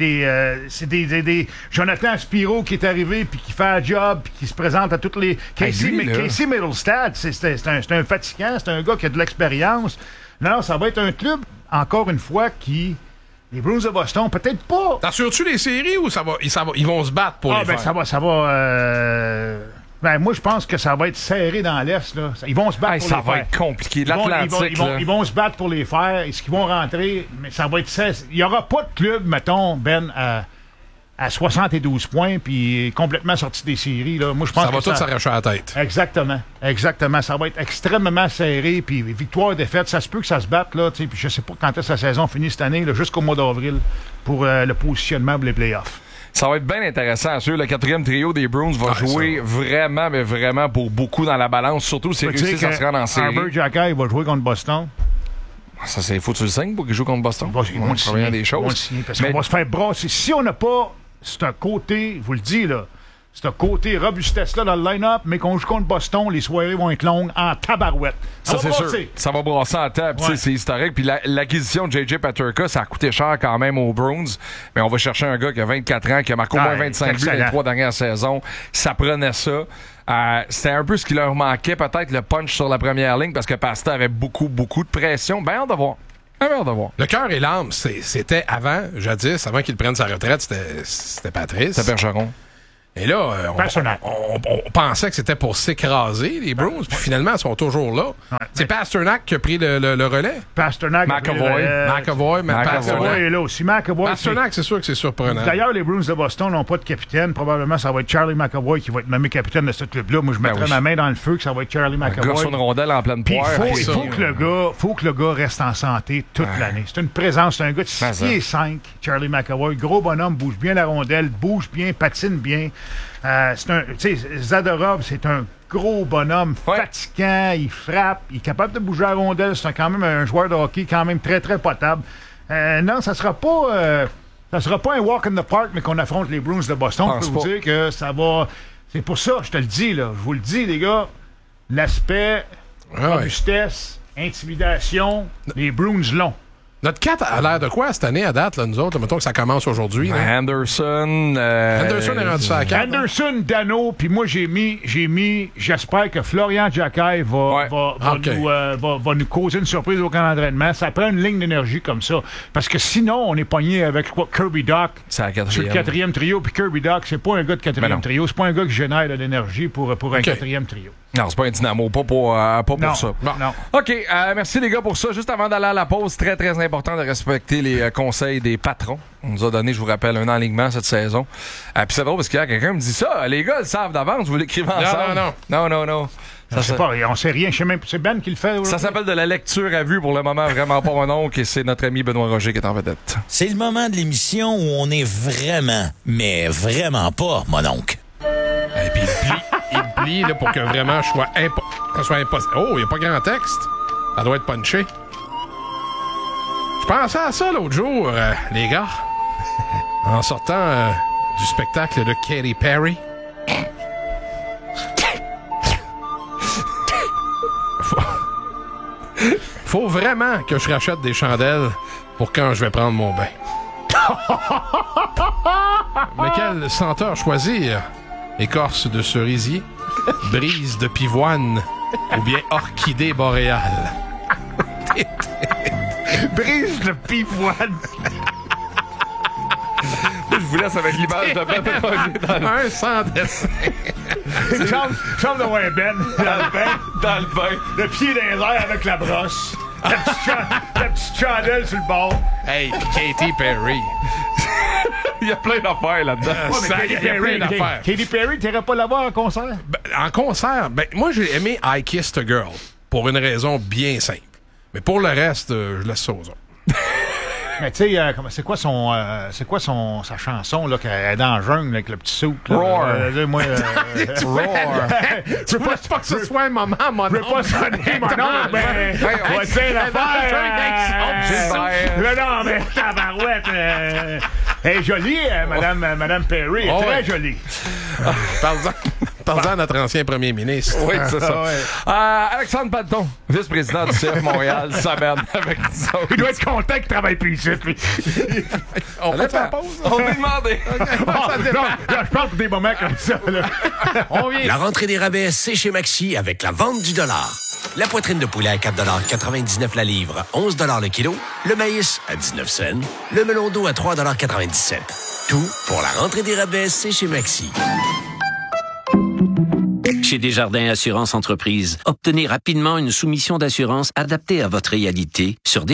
des Jonathan Aspiro qui est arrivé puis qui fait un job puis qui se présente à toutes les... Casey Middlestad, c'est un fatigant. C'est un gars qui a de l'expérience. Non, ça va être un club, encore une fois, qui... Les Bruins de Boston, peut-être pas. T'assures-tu les séries ou ils vont se battre pour les faire? Ça va... moi, je pense que ça va être serré dans l'Est. Là. Ils vont se battre pour les faire. Ça va être compliqué. L'Atlantique, ils vont se battre pour les faire. Est-ce qu'ils vont rentrer? Mais ça va être... Il n'y aura pas de club, mettons, Ben, à 72 points, puis complètement sorti des séries. Là. Moi, je pense ça va tout s'arracher à la tête. Exactement. Ça va être extrêmement serré, puis victoire, défaite, ça se peut que ça se batte, là, puis je sais pas quand est-ce que la saison finit cette année, là, jusqu'au mois d'avril, pour le positionnement pour les playoffs. Ça va être bien intéressant. Sûr, le 4e trio des Bruins va jouer vraiment, mais vraiment pour beaucoup dans la balance, surtout s'ils réussissent à se rendre en série. Herbert Jacquet va jouer contre Boston. Ça, c'est faut que tu le signes pour qu'il joue contre Boston. Ils vont le signer, des choses. Parce qu'on va se faire brasser. Si on n'a pas ce côté, je vous le dis, là, ce côté robustesse-là dans le line-up, mais qu'on joue contre Boston, les soirées vont être longues en tabarouette. Ça, c'est sûr. Ça va brasser en table. Ouais. C'est historique. Puis l'acquisition de J.J. Paterka, ça a coûté cher quand même aux Bruins. Mais on va chercher un gars qui a 24 ans, qui a marqué au moins 25 buts dans les 3 dernières saisons. Ça prenait ça. C'était un peu ce qui leur manquait, peut-être le punch sur la première ligne, parce que Pasta avait beaucoup de pression. Ben, hâte de voir. Le cœur et l'âme, c'était jadis, avant qu'il prenne sa retraite, c'était Patrice. C'était Bergeron. Et là, on pensait que c'était pour s'écraser, les Bruins, puis finalement, ils sont toujours là. Ouais, c'est Pasternak qui a pris le relais. Pasternak. McAvoy est là aussi. Pasternak, c'est sûr que c'est surprenant. D'ailleurs, les Bruins de Boston n'ont pas de capitaine. Probablement, ça va être Charlie McAvoy qui va être nommé capitaine de ce club-là. Moi, je mettrais ma main dans le feu que ça va être Charlie McAvoy. Un gars sur une rondelle en pleine poire. Il faut que le gars reste en santé toute l'année. C'est une présence. C'est un gars de 6'5", Charlie McAvoy. Gros bonhomme, bouge bien la rondelle, bouge bien, patine bien. Zadorov, c'est un gros bonhomme fatigant, il frappe, il est capable de bouger la rondelle, c'est quand même un joueur de hockey quand même très très potable. Non, ça sera pas un walk in the park, mais qu'on affronte les Bruins de Boston. Je peux vous dire que ça va. C'est pour ça, je te le dis, là. Je vous le dis, les gars, l'aspect robustesse, intimidation, les Bruins l'ont. Notre 4 a l'air de quoi cette année à date, là, nous autres? Mettons que ça commence aujourd'hui. Anderson est rendu ça à 4. Anderson, Dano, puis moi j'ai mis, j'espère que Florian Jacquet va nous causer une surprise au camp d'entraînement. Ça prend une ligne d'énergie comme ça. Parce que sinon, on est pogné avec Kirby Dach sur le 4e trio. Puis Kirby Dach, c'est pas un gars de 4e trio. C'est pas un gars qui génère de l'énergie pour un 4e trio. Non, c'est pas un dynamo, pas pour ça. Non. OK, merci les gars pour ça. Juste avant d'aller à la pause, très très important de respecter les conseils des patrons. On nous a donné, je vous rappelle, un enlignement cette saison. Puis c'est drôle parce qu'il y a quelqu'un qui me dit ça. Les gars, ils savent d'avance, vous l'écrivez ensemble. Non. On sait rien. C'est Ben qui le fait. Ça s'appelle de la lecture à vue pour le moment, vraiment pas mon oncle, et c'est notre ami Benoît Roger qui est en vedette. C'est le moment de l'émission où on est vraiment, mais vraiment pas mon oncle. Et puis il plie là, pour que vraiment je sois impossible. Oh, il n'y a pas grand texte. Ça doit être punché. Je pensais à ça l'autre jour, les gars. En sortant du spectacle de Katy Perry. Faut vraiment que je rachète des chandelles pour quand je vais prendre mon bain. Mais quelle senteur choisir? Écorce de cerisier, brise de pivoine ou bien orchidée boréale? Brise de pivoine. Je vous laisse avec l'image de Ben. Un sans dessin. Chambre de voir Ben dans le bain. Le pied dans les airs avec la brosse. La petite chandelle sur le bord. Hey, Katy Perry. Il y a plein d'affaires là-dedans. Katy Perry, t'irais pas la voir en concert? En concert? moi, j'ai aimé I Kissed a Girl pour une raison bien simple. Mais pour le reste, je laisse ça aux autres. Mais tu sais, c'est quoi sa chanson là, qu'elle est dans la jungle avec le petit souk? Roar. Roar. Tu veux pas que ce soit un moment, mon Je veux pas sonner mon nom, mais on va dire l'affaire. Non, mais tabarouette. Elle est jolie, Madame Perry. Elle est très jolie. Parle-en à notre ancien premier ministre. Oui, c'est ça. Alexandre Panton, vice-président du CF Montréal, s'amène avec nous autres. Il doit être content qu'il travaille plus ici, lui. On fait la pause? On lui demandait. Je parle pour des moments comme ça. Là. On vient. La rentrée des rabais, c'est chez Maxi avec la vente du dollar. La poitrine de poulet à 4,99$ la livre, 11$ le kilo. Le maïs à 19 cents. Le melon d'eau à 3,97$. Tout pour la rentrée des rabais, c'est chez Maxi. Chez Desjardins Assurance Entreprise, obtenez rapidement une soumission d'assurance adaptée à votre réalité sur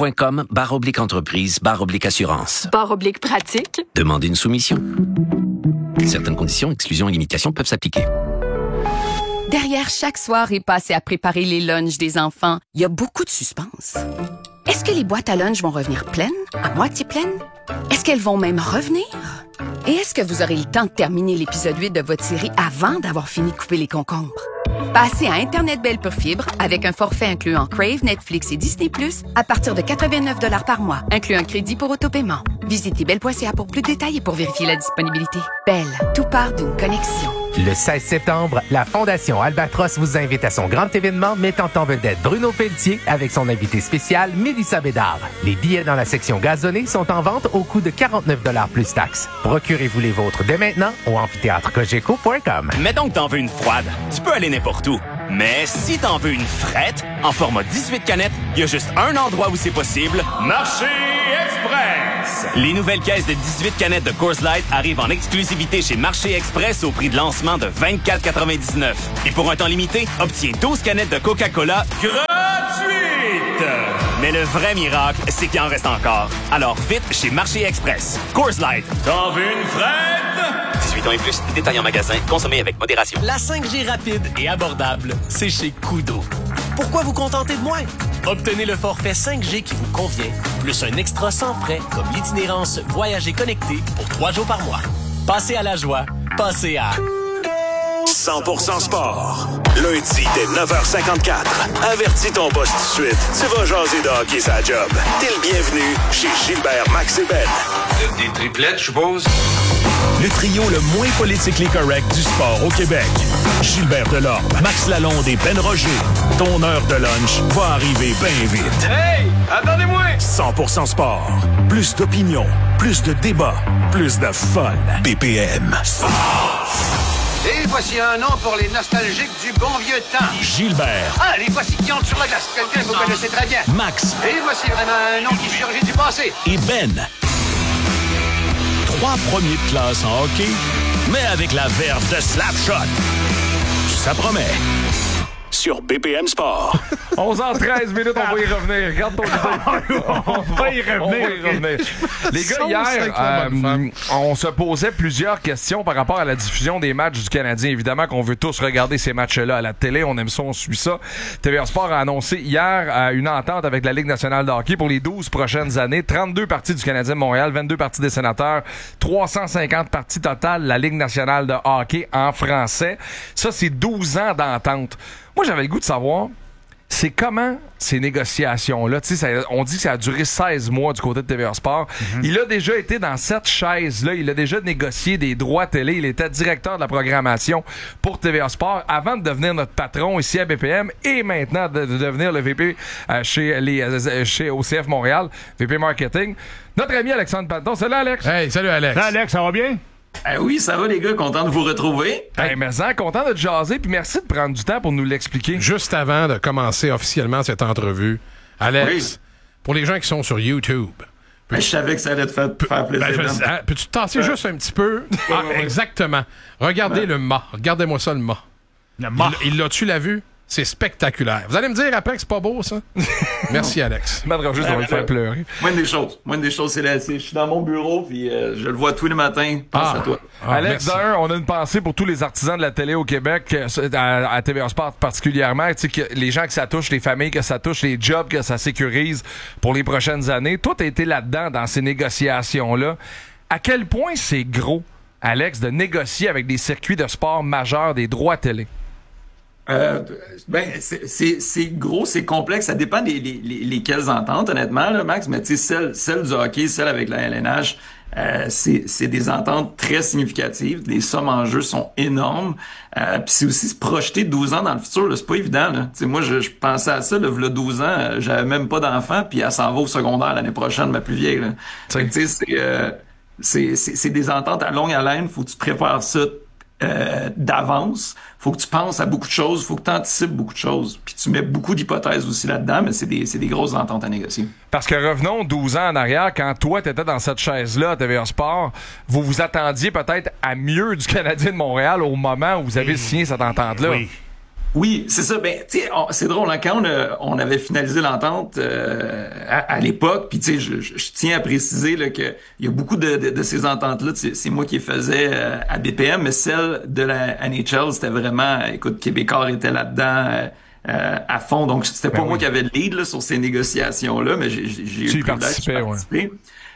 desjardins.com/entreprise/assurance. /pratique. Demandez une soumission. Certaines conditions, exclusions et limitations peuvent s'appliquer. Derrière chaque soirée passée à préparer les lunchs des enfants, il y a beaucoup de suspense. Est-ce que les boîtes à lunch vont revenir pleines? À moitié pleines? Est-ce qu'elles vont même revenir? Et est-ce que vous aurez le temps de terminer l'épisode 8 de votre série avant d'avoir fini de couper les concombres? Passez à Internet Belle pour Fibre avec un forfait incluant Crave, Netflix et Disney+, à partir de 89 $ par mois, inclus un crédit pour autopaiement. Visitez belle.ca pour plus de détails et pour vérifier la disponibilité. Belle, tout part d'une connexion. Le 16 septembre, la Fondation Albatros vous invite à son grand événement mettant en vedette Bruno Pelletier avec son invité spécial Mélissa Bédard. Les billets dans la section gazonnée sont en vente au coût de 49 $ plus taxes. Procurez-vous les vôtres dès maintenant au amphithéâtrecogeco.com. Mettons que t'en veux une froide, tu peux aller n'importe où. Mais si t'en veux une frette, en format 18 canettes, il y a juste un endroit où c'est possible. Marché Express! Les nouvelles caisses de 18 canettes de Coors Light arrivent en exclusivité chez Marché Express au prix de lancement de 24,99. Et pour un temps limité, obtiens 12 canettes de Coca-Cola gratuites! Mais le vrai miracle, c'est qu'il en reste encore. Alors vite chez Marché Express. Coors Light, t'en veux une frette? 18 ans et plus, détail en magasin, consommez avec modération. La 5G rapide et abordable, c'est chez Koodo. Pourquoi vous contenter de moins? Obtenez le forfait 5G qui vous convient, plus un extra sans frais comme l'itinérance Voyager connecté pour 3 jours par mois. Passez à la joie, passez à 100% sport. Lundi dès 9h54. Avertis ton boss tout de suite. Tu vas jaser de hockey sa job. T'es le bienvenu chez Gilbert, Max et Ben. Des triplettes, je suppose? Le trio le moins politiquement correct du sport au Québec. Gilbert Delorme, Max Lalonde et Ben Roger. Ton heure de lunch va arriver bien vite. Hey! Attendez-moi! 100% sport. Plus d'opinion, plus de débats, plus de fun. BPM. Et voici un nom pour les nostalgiques du bon vieux temps. Gilbert. Ah, les voici qui entrent sur la glace. Quelqu'un que vous connaissez très bien. Max. Et voici vraiment un nom qui surgit du passé. Et Ben. 3 premiers de classe en hockey, mais avec la verve de Slapshot. Ça promet. Sur BPM Sport. 11h13 minutes, on va y revenir. Regarde ton idée. On va y revenir. Les gars, hier, on se posait plusieurs questions par rapport à la diffusion des matchs du Canadien. Évidemment qu'on veut tous regarder ces matchs-là à la télé. On aime ça, on suit ça. TVA Sport a annoncé hier une entente avec la Ligue nationale de hockey pour les 12 prochaines années. 32 parties du Canadien de Montréal, 22 parties des Sénateurs, 350 parties totales de la Ligue nationale de hockey en français. Ça, c'est 12 ans d'entente. Moi, j'avais le goût de savoir, c'est comment ces négociations-là, tu sais, on dit que ça a duré 16 mois du côté de TVA Sport. Mm-hmm. Il a déjà été dans cette chaise-là, il a déjà négocié des droits télé, il était directeur de la programmation pour TVA Sport avant de devenir notre patron ici à BPM et maintenant de devenir le VP chez OCF Montréal, VP Marketing. Notre ami Alexandre Panton. Salut Alex! Hey, salut Alex! Salut Alex, ça va bien? Oui, ça va les gars, content de vous retrouver. Hey, mais content de te jaser, puis merci de prendre du temps pour nous l'expliquer. Juste avant de commencer officiellement cette entrevue, Alex, pour les gens qui sont sur YouTube... Je savais que ça allait te faire plaisir. Peux-tu te tasser juste un petit peu? Exactement. Regardez le mât. Regardez-moi ça, le mât. Le mât. Il l'a-tu la vue? C'est spectaculaire. Vous allez me dire après que c'est pas beau, ça? Merci, Alex. Juste, on va le faire pleurer. Moindre des choses, je suis dans mon bureau, puis je le vois tous les matins. Pense à toi. Alex, d'ailleurs, on a une pensée pour tous les artisans de la télé au Québec, à TVA Sport particulièrement. Tu sais, que les gens que ça touche, les familles que ça touche, les jobs que ça sécurise pour les prochaines années. Toi, t'as été là-dedans, dans ces négociations-là. À quel point c'est gros, Alex, de négocier avec des circuits de sport majeurs des droits télé? C'est gros, c'est complexe. Ça dépend lesquelles ententes, honnêtement, là, Max. Mais tu sais, celle du hockey, celle avec la LNH, c'est des ententes très significatives. Les sommes en jeu sont énormes. Puis c'est aussi se projeter 12 ans dans le futur. Là, c'est pas évident. Tu sais, moi, je pensais à ça. Là, 12 ans, j'avais même pas d'enfant. Puis elle s'en va au secondaire l'année prochaine, ma plus vieille. Tu sais, c'est des ententes à longue haleine. Faut que tu prépares ça d'avance. Faut que tu penses à beaucoup de choses, faut que tu anticipes beaucoup de choses. Puis tu mets beaucoup d'hypothèses aussi là-dedans, mais c'est des grosses ententes à négocier. Parce que revenons 12 ans en arrière, quand toi, tu étais dans cette chaise-là à TVA Sport, vous vous attendiez peut-être à mieux du Canadien de Montréal au moment où vous avez signé cette entente-là. Oui, c'est ça. Ben, tu sais, c'est drôle, hein, quand on avait finalisé l'entente à l'époque, puis tu sais, je tiens à préciser là, que il y a beaucoup de ces ententes-là, c'est moi qui les faisais à BPM, mais celle de la NHL, c'était vraiment, écoute, Québécois était là-dedans à fond, donc c'était pas moi qui avais le lead là, sur ces négociations-là, mais j'ai eu le privilège de participer.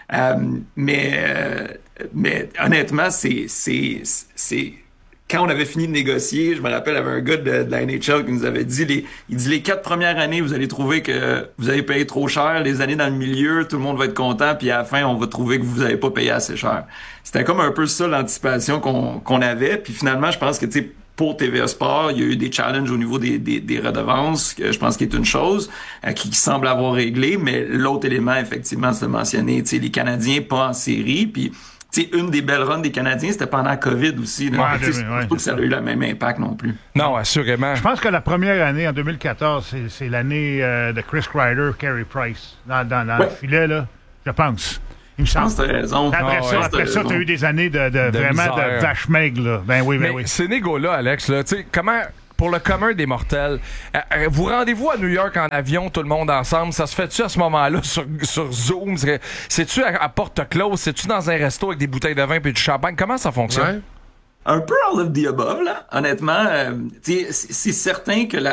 Mais honnêtement, c'est quand on avait fini de négocier, je me rappelle, il y avait un gars de la NHL qui nous avait dit, il dit les 4 premières années, vous allez trouver que vous avez payé trop cher. Les années dans le milieu, tout le monde va être content. Puis à la fin, on va trouver que vous avez pas payé assez cher. C'était comme un peu ça l'anticipation qu'on avait. Puis finalement, je pense que, tu sais, pour TVA Sport, il y a eu des challenges au niveau des redevances, que je pense qu'il est une chose qui semble avoir réglé. Mais l'autre élément, effectivement, c'est de mentionner, tu sais, les Canadiens pas en série. Puis t'sais, une des belles runs des Canadiens, c'était pendant la COVID aussi. Je pense pas que ça a eu le même impact non plus. Non, assurément. Je pense que la première année, en 2014, c'est l'année de Chris Kreider, Carey Price, dans le filet, là, je pense. Il me semble. Je pense que t'as raison. Après ça, t'as eu des années de vraiment misère. De vache maigre, là. Ben oui, oui. Ces négos-là, Alex, là, tu sais, comment... Pour le commun des mortels, vous rendez-vous à New York en avion, tout le monde ensemble? Ça se fait-tu à ce moment-là sur Zoom? C'est-tu à porte close? C'est-tu dans un resto avec des bouteilles de vin et du champagne? Comment ça fonctionne? Ouais. Un peu all of the above, là. Honnêtement, c'est certain que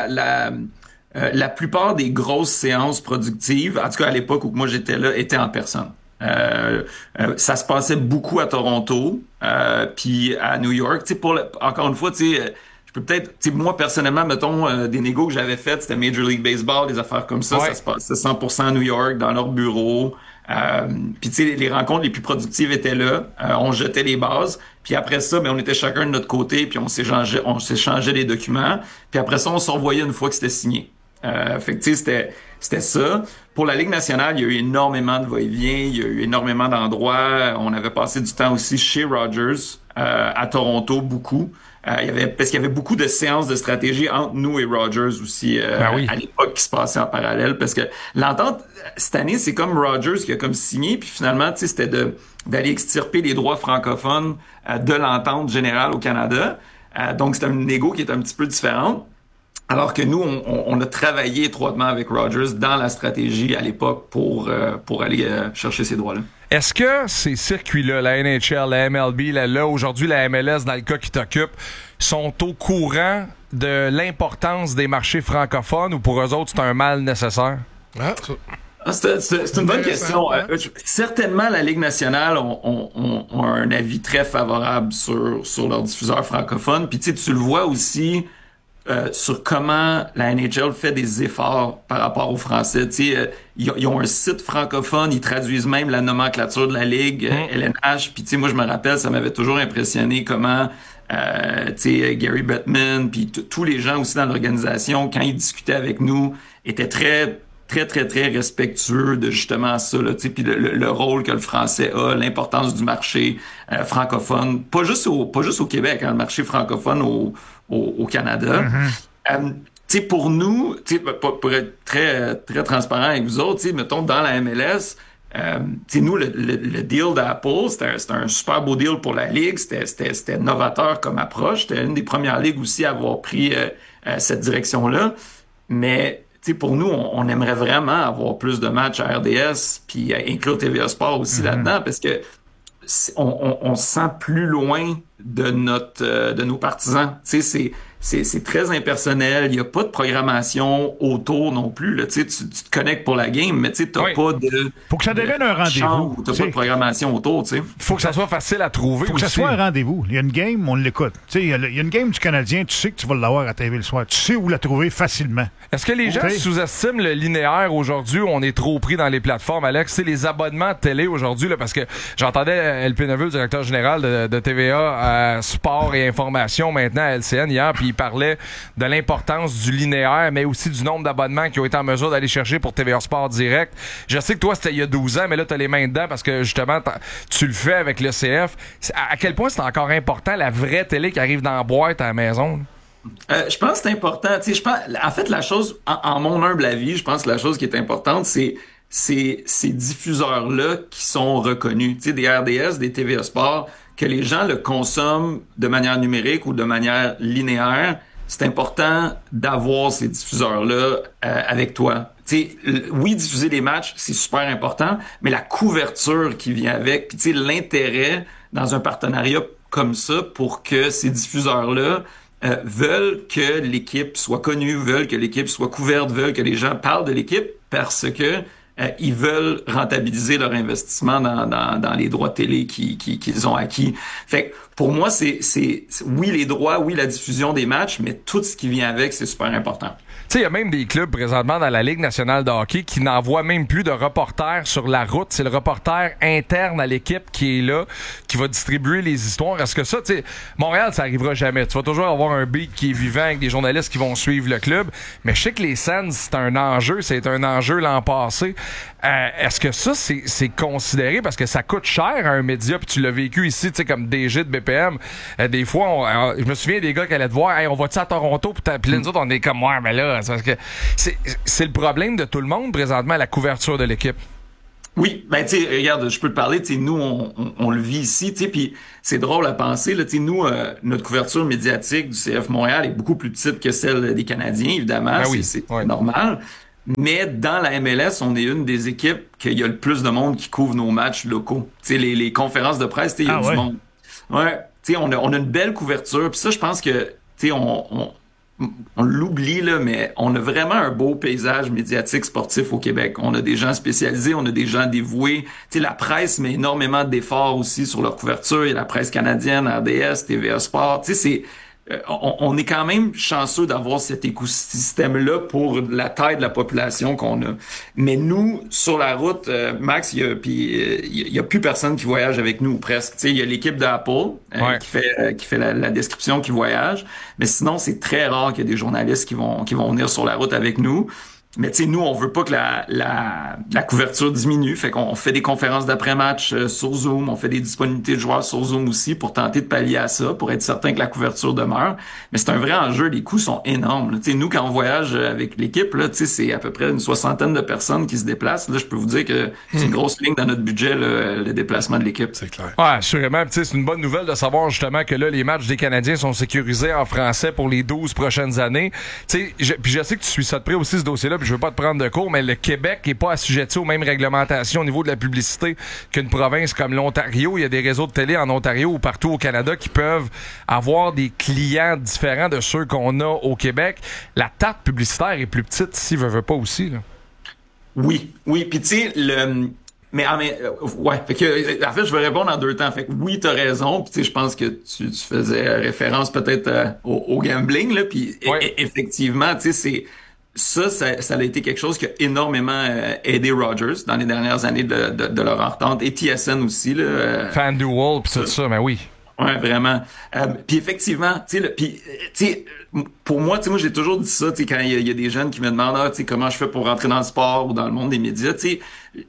la plupart des grosses séances productives, en tout cas à l'époque où moi j'étais là, étaient en personne. Ça se passait beaucoup à Toronto, puis à New York. Encore une fois, tu sais... Je peux peut-être, moi personnellement, mettons, des négos que j'avais faites, c'était Major League Baseball, des affaires comme ça, ça se passait 100% à New York, dans leur bureau. Puis tu sais, les rencontres les plus productives étaient là. On jetait les bases. Puis après ça, on était chacun de notre côté, puis on s'échangeait les documents. Puis après ça, on s'envoyait une fois que c'était signé. Fait que tu sais, c'était ça. Pour la Ligue nationale, il y a eu énormément de va-et-vient, il y a eu énormément d'endroits. On avait passé du temps aussi chez Rogers, à Toronto, beaucoup. Parce qu'il y avait beaucoup de séances de stratégie entre nous et Rogers aussi à l'époque qui se passait en parallèle. Parce que l'entente, cette année, c'est comme Rogers qui a comme signé, puis finalement, tu sais, c'était d'aller extirper les droits francophones de l'entente générale au Canada. Donc, c'était une négo qui est un petit peu différente. Alors que nous, on a travaillé étroitement avec Rogers dans la stratégie à l'époque pour aller chercher ces droits-là. Est-ce que ces circuits-là, la NHL, la MLB, là aujourd'hui la MLS, dans le cas qui t'occupe, sont au courant de l'importance des marchés francophones ou pour eux autres, c'est un mal nécessaire? C'est une bonne question. Certainement, la Ligue nationale ont un avis très favorable sur leurs diffuseurs francophones. Puis tu le vois aussi... sur comment la NHL fait des efforts par rapport aux Français. Ils ont un site francophone, ils traduisent même la nomenclature de la Ligue, LNH. Puis moi, je me rappelle, ça m'avait toujours impressionné comment Gary Bettman, puis tous les gens aussi dans l'organisation, quand ils discutaient avec nous, étaient très respectueux de justement ça, puis le rôle que le français a, l'importance du marché francophone, pas juste au Québec, hein, le marché francophone au Canada. Pour nous, pour être très transparent avec vous autres, mettons dans la MLS, nous le deal d'Apple, c'était un super beau deal pour la ligue, c'était novateur comme approche, c'était une des premières ligues aussi à avoir pris cette direction-là, mais pour nous, on aimerait vraiment avoir plus de matchs à RDS, puis inclure TVA Sport aussi là-dedans, parce que on se sent plus loin de nos partisans. C'est très impersonnel. Il n'y a pas de programmation autour non plus. Là. Tu te connectes pour la game, mais tu n'as pas de... Faut que ça devienne un rendez-vous. Tu n'as pas de programmation autour. Faut que ça soit facile à trouver. Faut que ça soit un rendez-vous. Il y a une game, on l'écoute. Il y a une game du Canadien, tu sais que tu vas l'avoir à TV le soir. Tu sais où la trouver facilement. Est-ce que les gens sous-estiment le linéaire aujourd'hui où on est trop pris dans les plateformes, Alex? C'est les abonnements de télé aujourd'hui, là, parce que j'entendais LP Neveu, le directeur général de TVA Sport et Information, maintenant à LCN hier, puis il parlait de l'importance du linéaire, mais aussi du nombre d'abonnements qu'ils ont été en mesure d'aller chercher pour TVA Sport Direct. Je sais que toi, c'était il y a 12 ans, mais là, tu as les mains dedans parce que, justement, tu le fais avec le CF. À quel point c'est encore important, la vraie télé qui arrive dans la boîte à la maison? Je pense que c'est important. En fait, la chose, en mon humble avis, je pense que la chose qui est importante, c'est ces diffuseurs-là qui sont reconnus. Tu sais, des RDS, des TVA Sport, que les gens le consomment de manière numérique ou de manière linéaire, c'est important d'avoir ces diffuseurs-là avec toi. Tu sais, oui, diffuser des matchs, c'est super important, mais la couverture qui vient avec, puis tu sais, l'intérêt dans un partenariat comme ça pour que ces diffuseurs-là veulent que l'équipe soit connue, veulent que l'équipe soit couverte, veulent que les gens parlent de l'équipe parce que ils veulent rentabiliser leur investissement dans les droits télé qu'ils ont acquis. Fait que pour moi, c'est oui les droits, oui la diffusion des matchs, mais tout ce qui vient avec, c'est super important. Tu sais, il y a même des clubs présentement dans la Ligue nationale de hockey qui n'envoient même plus de reporter sur la route. C'est le reporter interne à l'équipe qui est là, qui va distribuer les histoires. Est-ce que ça, tu sais, Montréal, ça arrivera jamais. Tu vas toujours avoir un beat qui est vivant avec des journalistes qui vont suivre le club. Mais je sais que les Sens, c'est un enjeu l'an passé. Est-ce que ça, c'est considéré parce que ça coûte cher à un média, puis tu l'as vécu ici, tu sais, comme DG de BPM. Des fois, je me souviens des gars qui allaient te voir, hey, on va-tu à Toronto? Puis là, nous autres, on est comme, ouais, mais là, c'est parce que c'est le problème de tout le monde présentement, la couverture de l'équipe. Oui, ben tu sais, regarde, je peux te parler, tu sais, nous, on le vit ici, tu sais, puis c'est drôle à penser, là, tu sais, nous, notre couverture médiatique du CF Montréal est beaucoup plus petite que celle des Canadiens, évidemment, c'est normal. Mais dans la MLS, on est une des équipes qu'il y a le plus de monde qui couvre nos matchs locaux. Tu sais, les conférences de presse, tu sais, il y a du monde. Ouais, tu sais, on a une belle couverture. Puis ça, je pense que, tu sais, on l'oublie, là, mais on a vraiment un beau paysage médiatique sportif au Québec. On a des gens spécialisés, on a des gens dévoués. Tu sais, la presse met énormément d'efforts aussi sur leur couverture. Il y a la presse canadienne, RDS, TVA Sport. Tu sais, on est quand même chanceux d'avoir cet écosystème-là pour la taille de la population qu'on a. Mais nous, sur la route, Max, il y a plus personne qui voyage avec nous, presque. Tu sais, il y a l'équipe d'Apple qui fait la description, qui voyage. Mais sinon, c'est très rare qu'il y ait des journalistes qui vont venir sur la route avec nous. Mais tu sais, nous, on veut pas que la couverture diminue. Fait qu'on fait des conférences d'après-match sur Zoom. On fait des disponibilités de joueurs sur Zoom aussi pour tenter de pallier à ça, pour être certain que la couverture demeure. Mais c'est un vrai enjeu. Les coûts sont énormes. Tu sais, nous, quand on voyage avec l'équipe, là, tu sais, c'est à peu près une 60aine de personnes qui se déplacent. Là, je peux vous dire que c'est une grosse ligne dans notre budget, le déplacement de l'équipe. C'est clair. Ouais, assurément. Tu sais, c'est une bonne nouvelle de savoir justement que là, les matchs des Canadiens sont sécurisés en français pour les 12 prochaines années. Tu sais, puis je sais que tu suis ça de près aussi, ce dossier-là. Puis je veux pas te prendre de cours, mais le Québec est pas assujetti aux mêmes réglementations au niveau de la publicité qu'une province comme l'Ontario. Il y a des réseaux de télé en Ontario ou partout au Canada qui peuvent avoir des clients différents de ceux qu'on a au Québec. La tarte publicitaire est plus petite ici, veut pas aussi, là. Oui. Puis tu sais, ouais. Fait que, en fait, je vais répondre en deux temps. Fait que oui, t'as raison. Puis tu sais, je pense que tu faisais référence peut-être au gambling, là. Puis effectivement, tu sais, ça a été quelque chose qui a énormément aidé Rogers dans les dernières années de leur entente. Et TSN aussi, là. FanDuel, pis tout ça, mais oui. Ouais, vraiment. Puis effectivement, tu sais, pour moi, tu sais, moi j'ai toujours dit ça, tu sais, quand il y a des jeunes qui me demandent, tu sais, comment je fais pour rentrer dans le sport ou dans le monde des médias, tu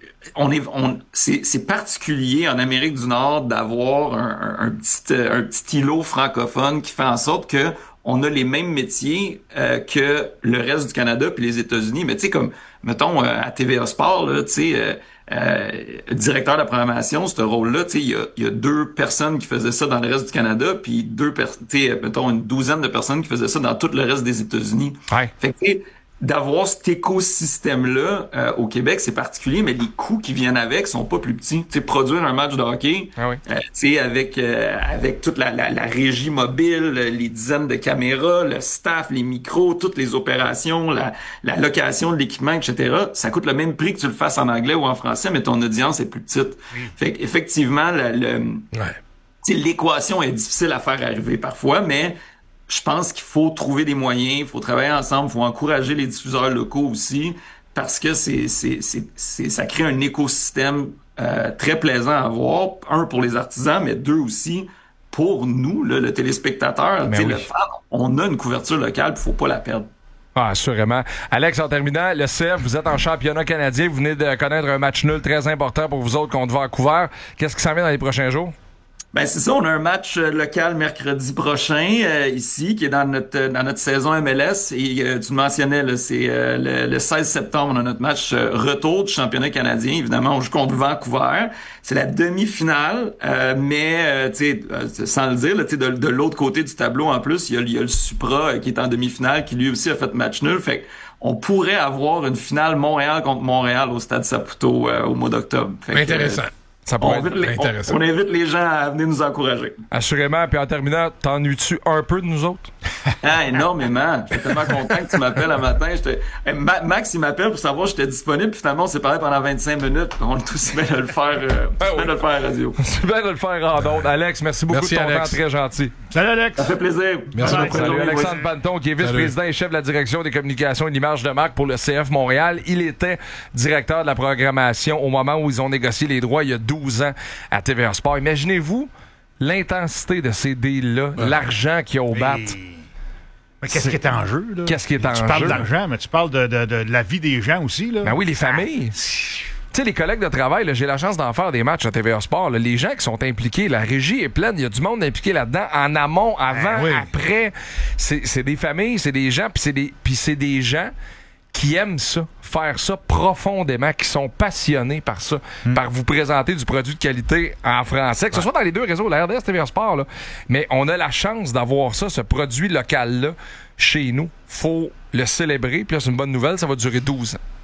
sais, c'est particulier en Amérique du Nord d'avoir un petit îlot francophone qui fait en sorte que on a les mêmes métiers que le reste du Canada puis les États-Unis. Mais tu sais, comme, mettons, à TVA Sport, là, tu sais, directeur de la programmation, ce rôle-là, tu sais, il y a 2 personnes qui faisaient ça dans le reste du Canada, puis mettons, une douzaine de personnes qui faisaient ça dans tout le reste des États-Unis. Ouais. Fait que, d'avoir cet écosystème-là au Québec, c'est particulier, mais les coûts qui viennent avec sont pas plus petits. Tu sais, produire un match de hockey, tu sais, avec toute la régie mobile, les dizaines de caméras, le staff, les micros, toutes les opérations, la location de l'équipement, etc., ça coûte le même prix que tu le fasses en anglais ou en français, mais ton audience est plus petite. Fait qu'effectivement, tu sais, l'équation est difficile à faire arriver parfois, mais je pense qu'il faut trouver des moyens, il faut travailler ensemble, il faut encourager les diffuseurs locaux aussi, parce que ça crée un écosystème très plaisant à voir. Un, pour les artisans, mais 2 aussi pour nous, là, le téléspectateur. Le fan, on a une couverture locale, il faut pas la perdre. Ah, assurément. Alex, en terminant, le CF, vous êtes en championnat canadien. Vous venez de connaître un match nul très important pour vous autres contre Vancouver. Qu'est-ce qui s'en vient dans les prochains jours? Ben c'est ça, on a un match local mercredi prochain ici qui est dans notre saison MLS et tu le mentionnais là, c'est le 16 septembre, on a notre match retour du championnat canadien. Évidemment, on joue contre Vancouver. C'est la demi-finale, mais tu sais sans le dire, là, de l'autre côté du tableau en plus, il y a le Supra qui est en demi-finale qui lui aussi a fait match nul. Fait on pourrait avoir une finale Montréal contre Montréal au Stade Saputo au mois d'octobre. Intéressant. Ça pourrait être intéressant. On invite les gens à venir nous encourager. Assurément. Puis en terminant, t'ennuies-tu un peu de nous autres? Ah, énormément. J'étais tellement content que tu m'appelles un matin. Max, il m'appelle pour savoir si j'étais disponible. Puis finalement, on s'est parlé pendant 25 minutes. On est tous bien de le faire, de le faire à radio. C'est bien de le faire en ondes. Alex, merci beaucoup de ton temps. Très gentil. Salut, Alex. Ça fait plaisir. Merci beaucoup. Salut, Alexandre Panton, qui est vice-président et chef de la direction des communications et de l'image de marque pour le CF Montréal. Il était directeur de la programmation au moment où ils ont négocié les droits il y a 12 ans à TVA Sport. Imaginez-vous l'intensité de ces deals-là, l'argent qu'il y a au bat. Mais qu'est-ce qui est en jeu, là? Qu'est-ce qui est en jeu? Tu parles d'argent, mais tu parles de la vie des gens aussi, là. Ben oui, les familles. Tu sais, les collègues de travail, là, j'ai la chance d'en faire des matchs à TVA Sport. Là, les gens qui sont impliqués, la régie est pleine. Il y a du monde impliqué là-dedans, en amont, avant, après. C'est des familles, c'est des gens, puis c'est des gens qui aiment ça, faire ça profondément, qui sont passionnés par ça, par vous présenter du produit de qualité en français, que ce soit dans les deux réseaux, la RDS, TVA Sport, là. Mais on a la chance d'avoir ça, ce produit local-là, chez nous. Faut le célébrer, puis là, c'est une bonne nouvelle, ça va durer 12 ans.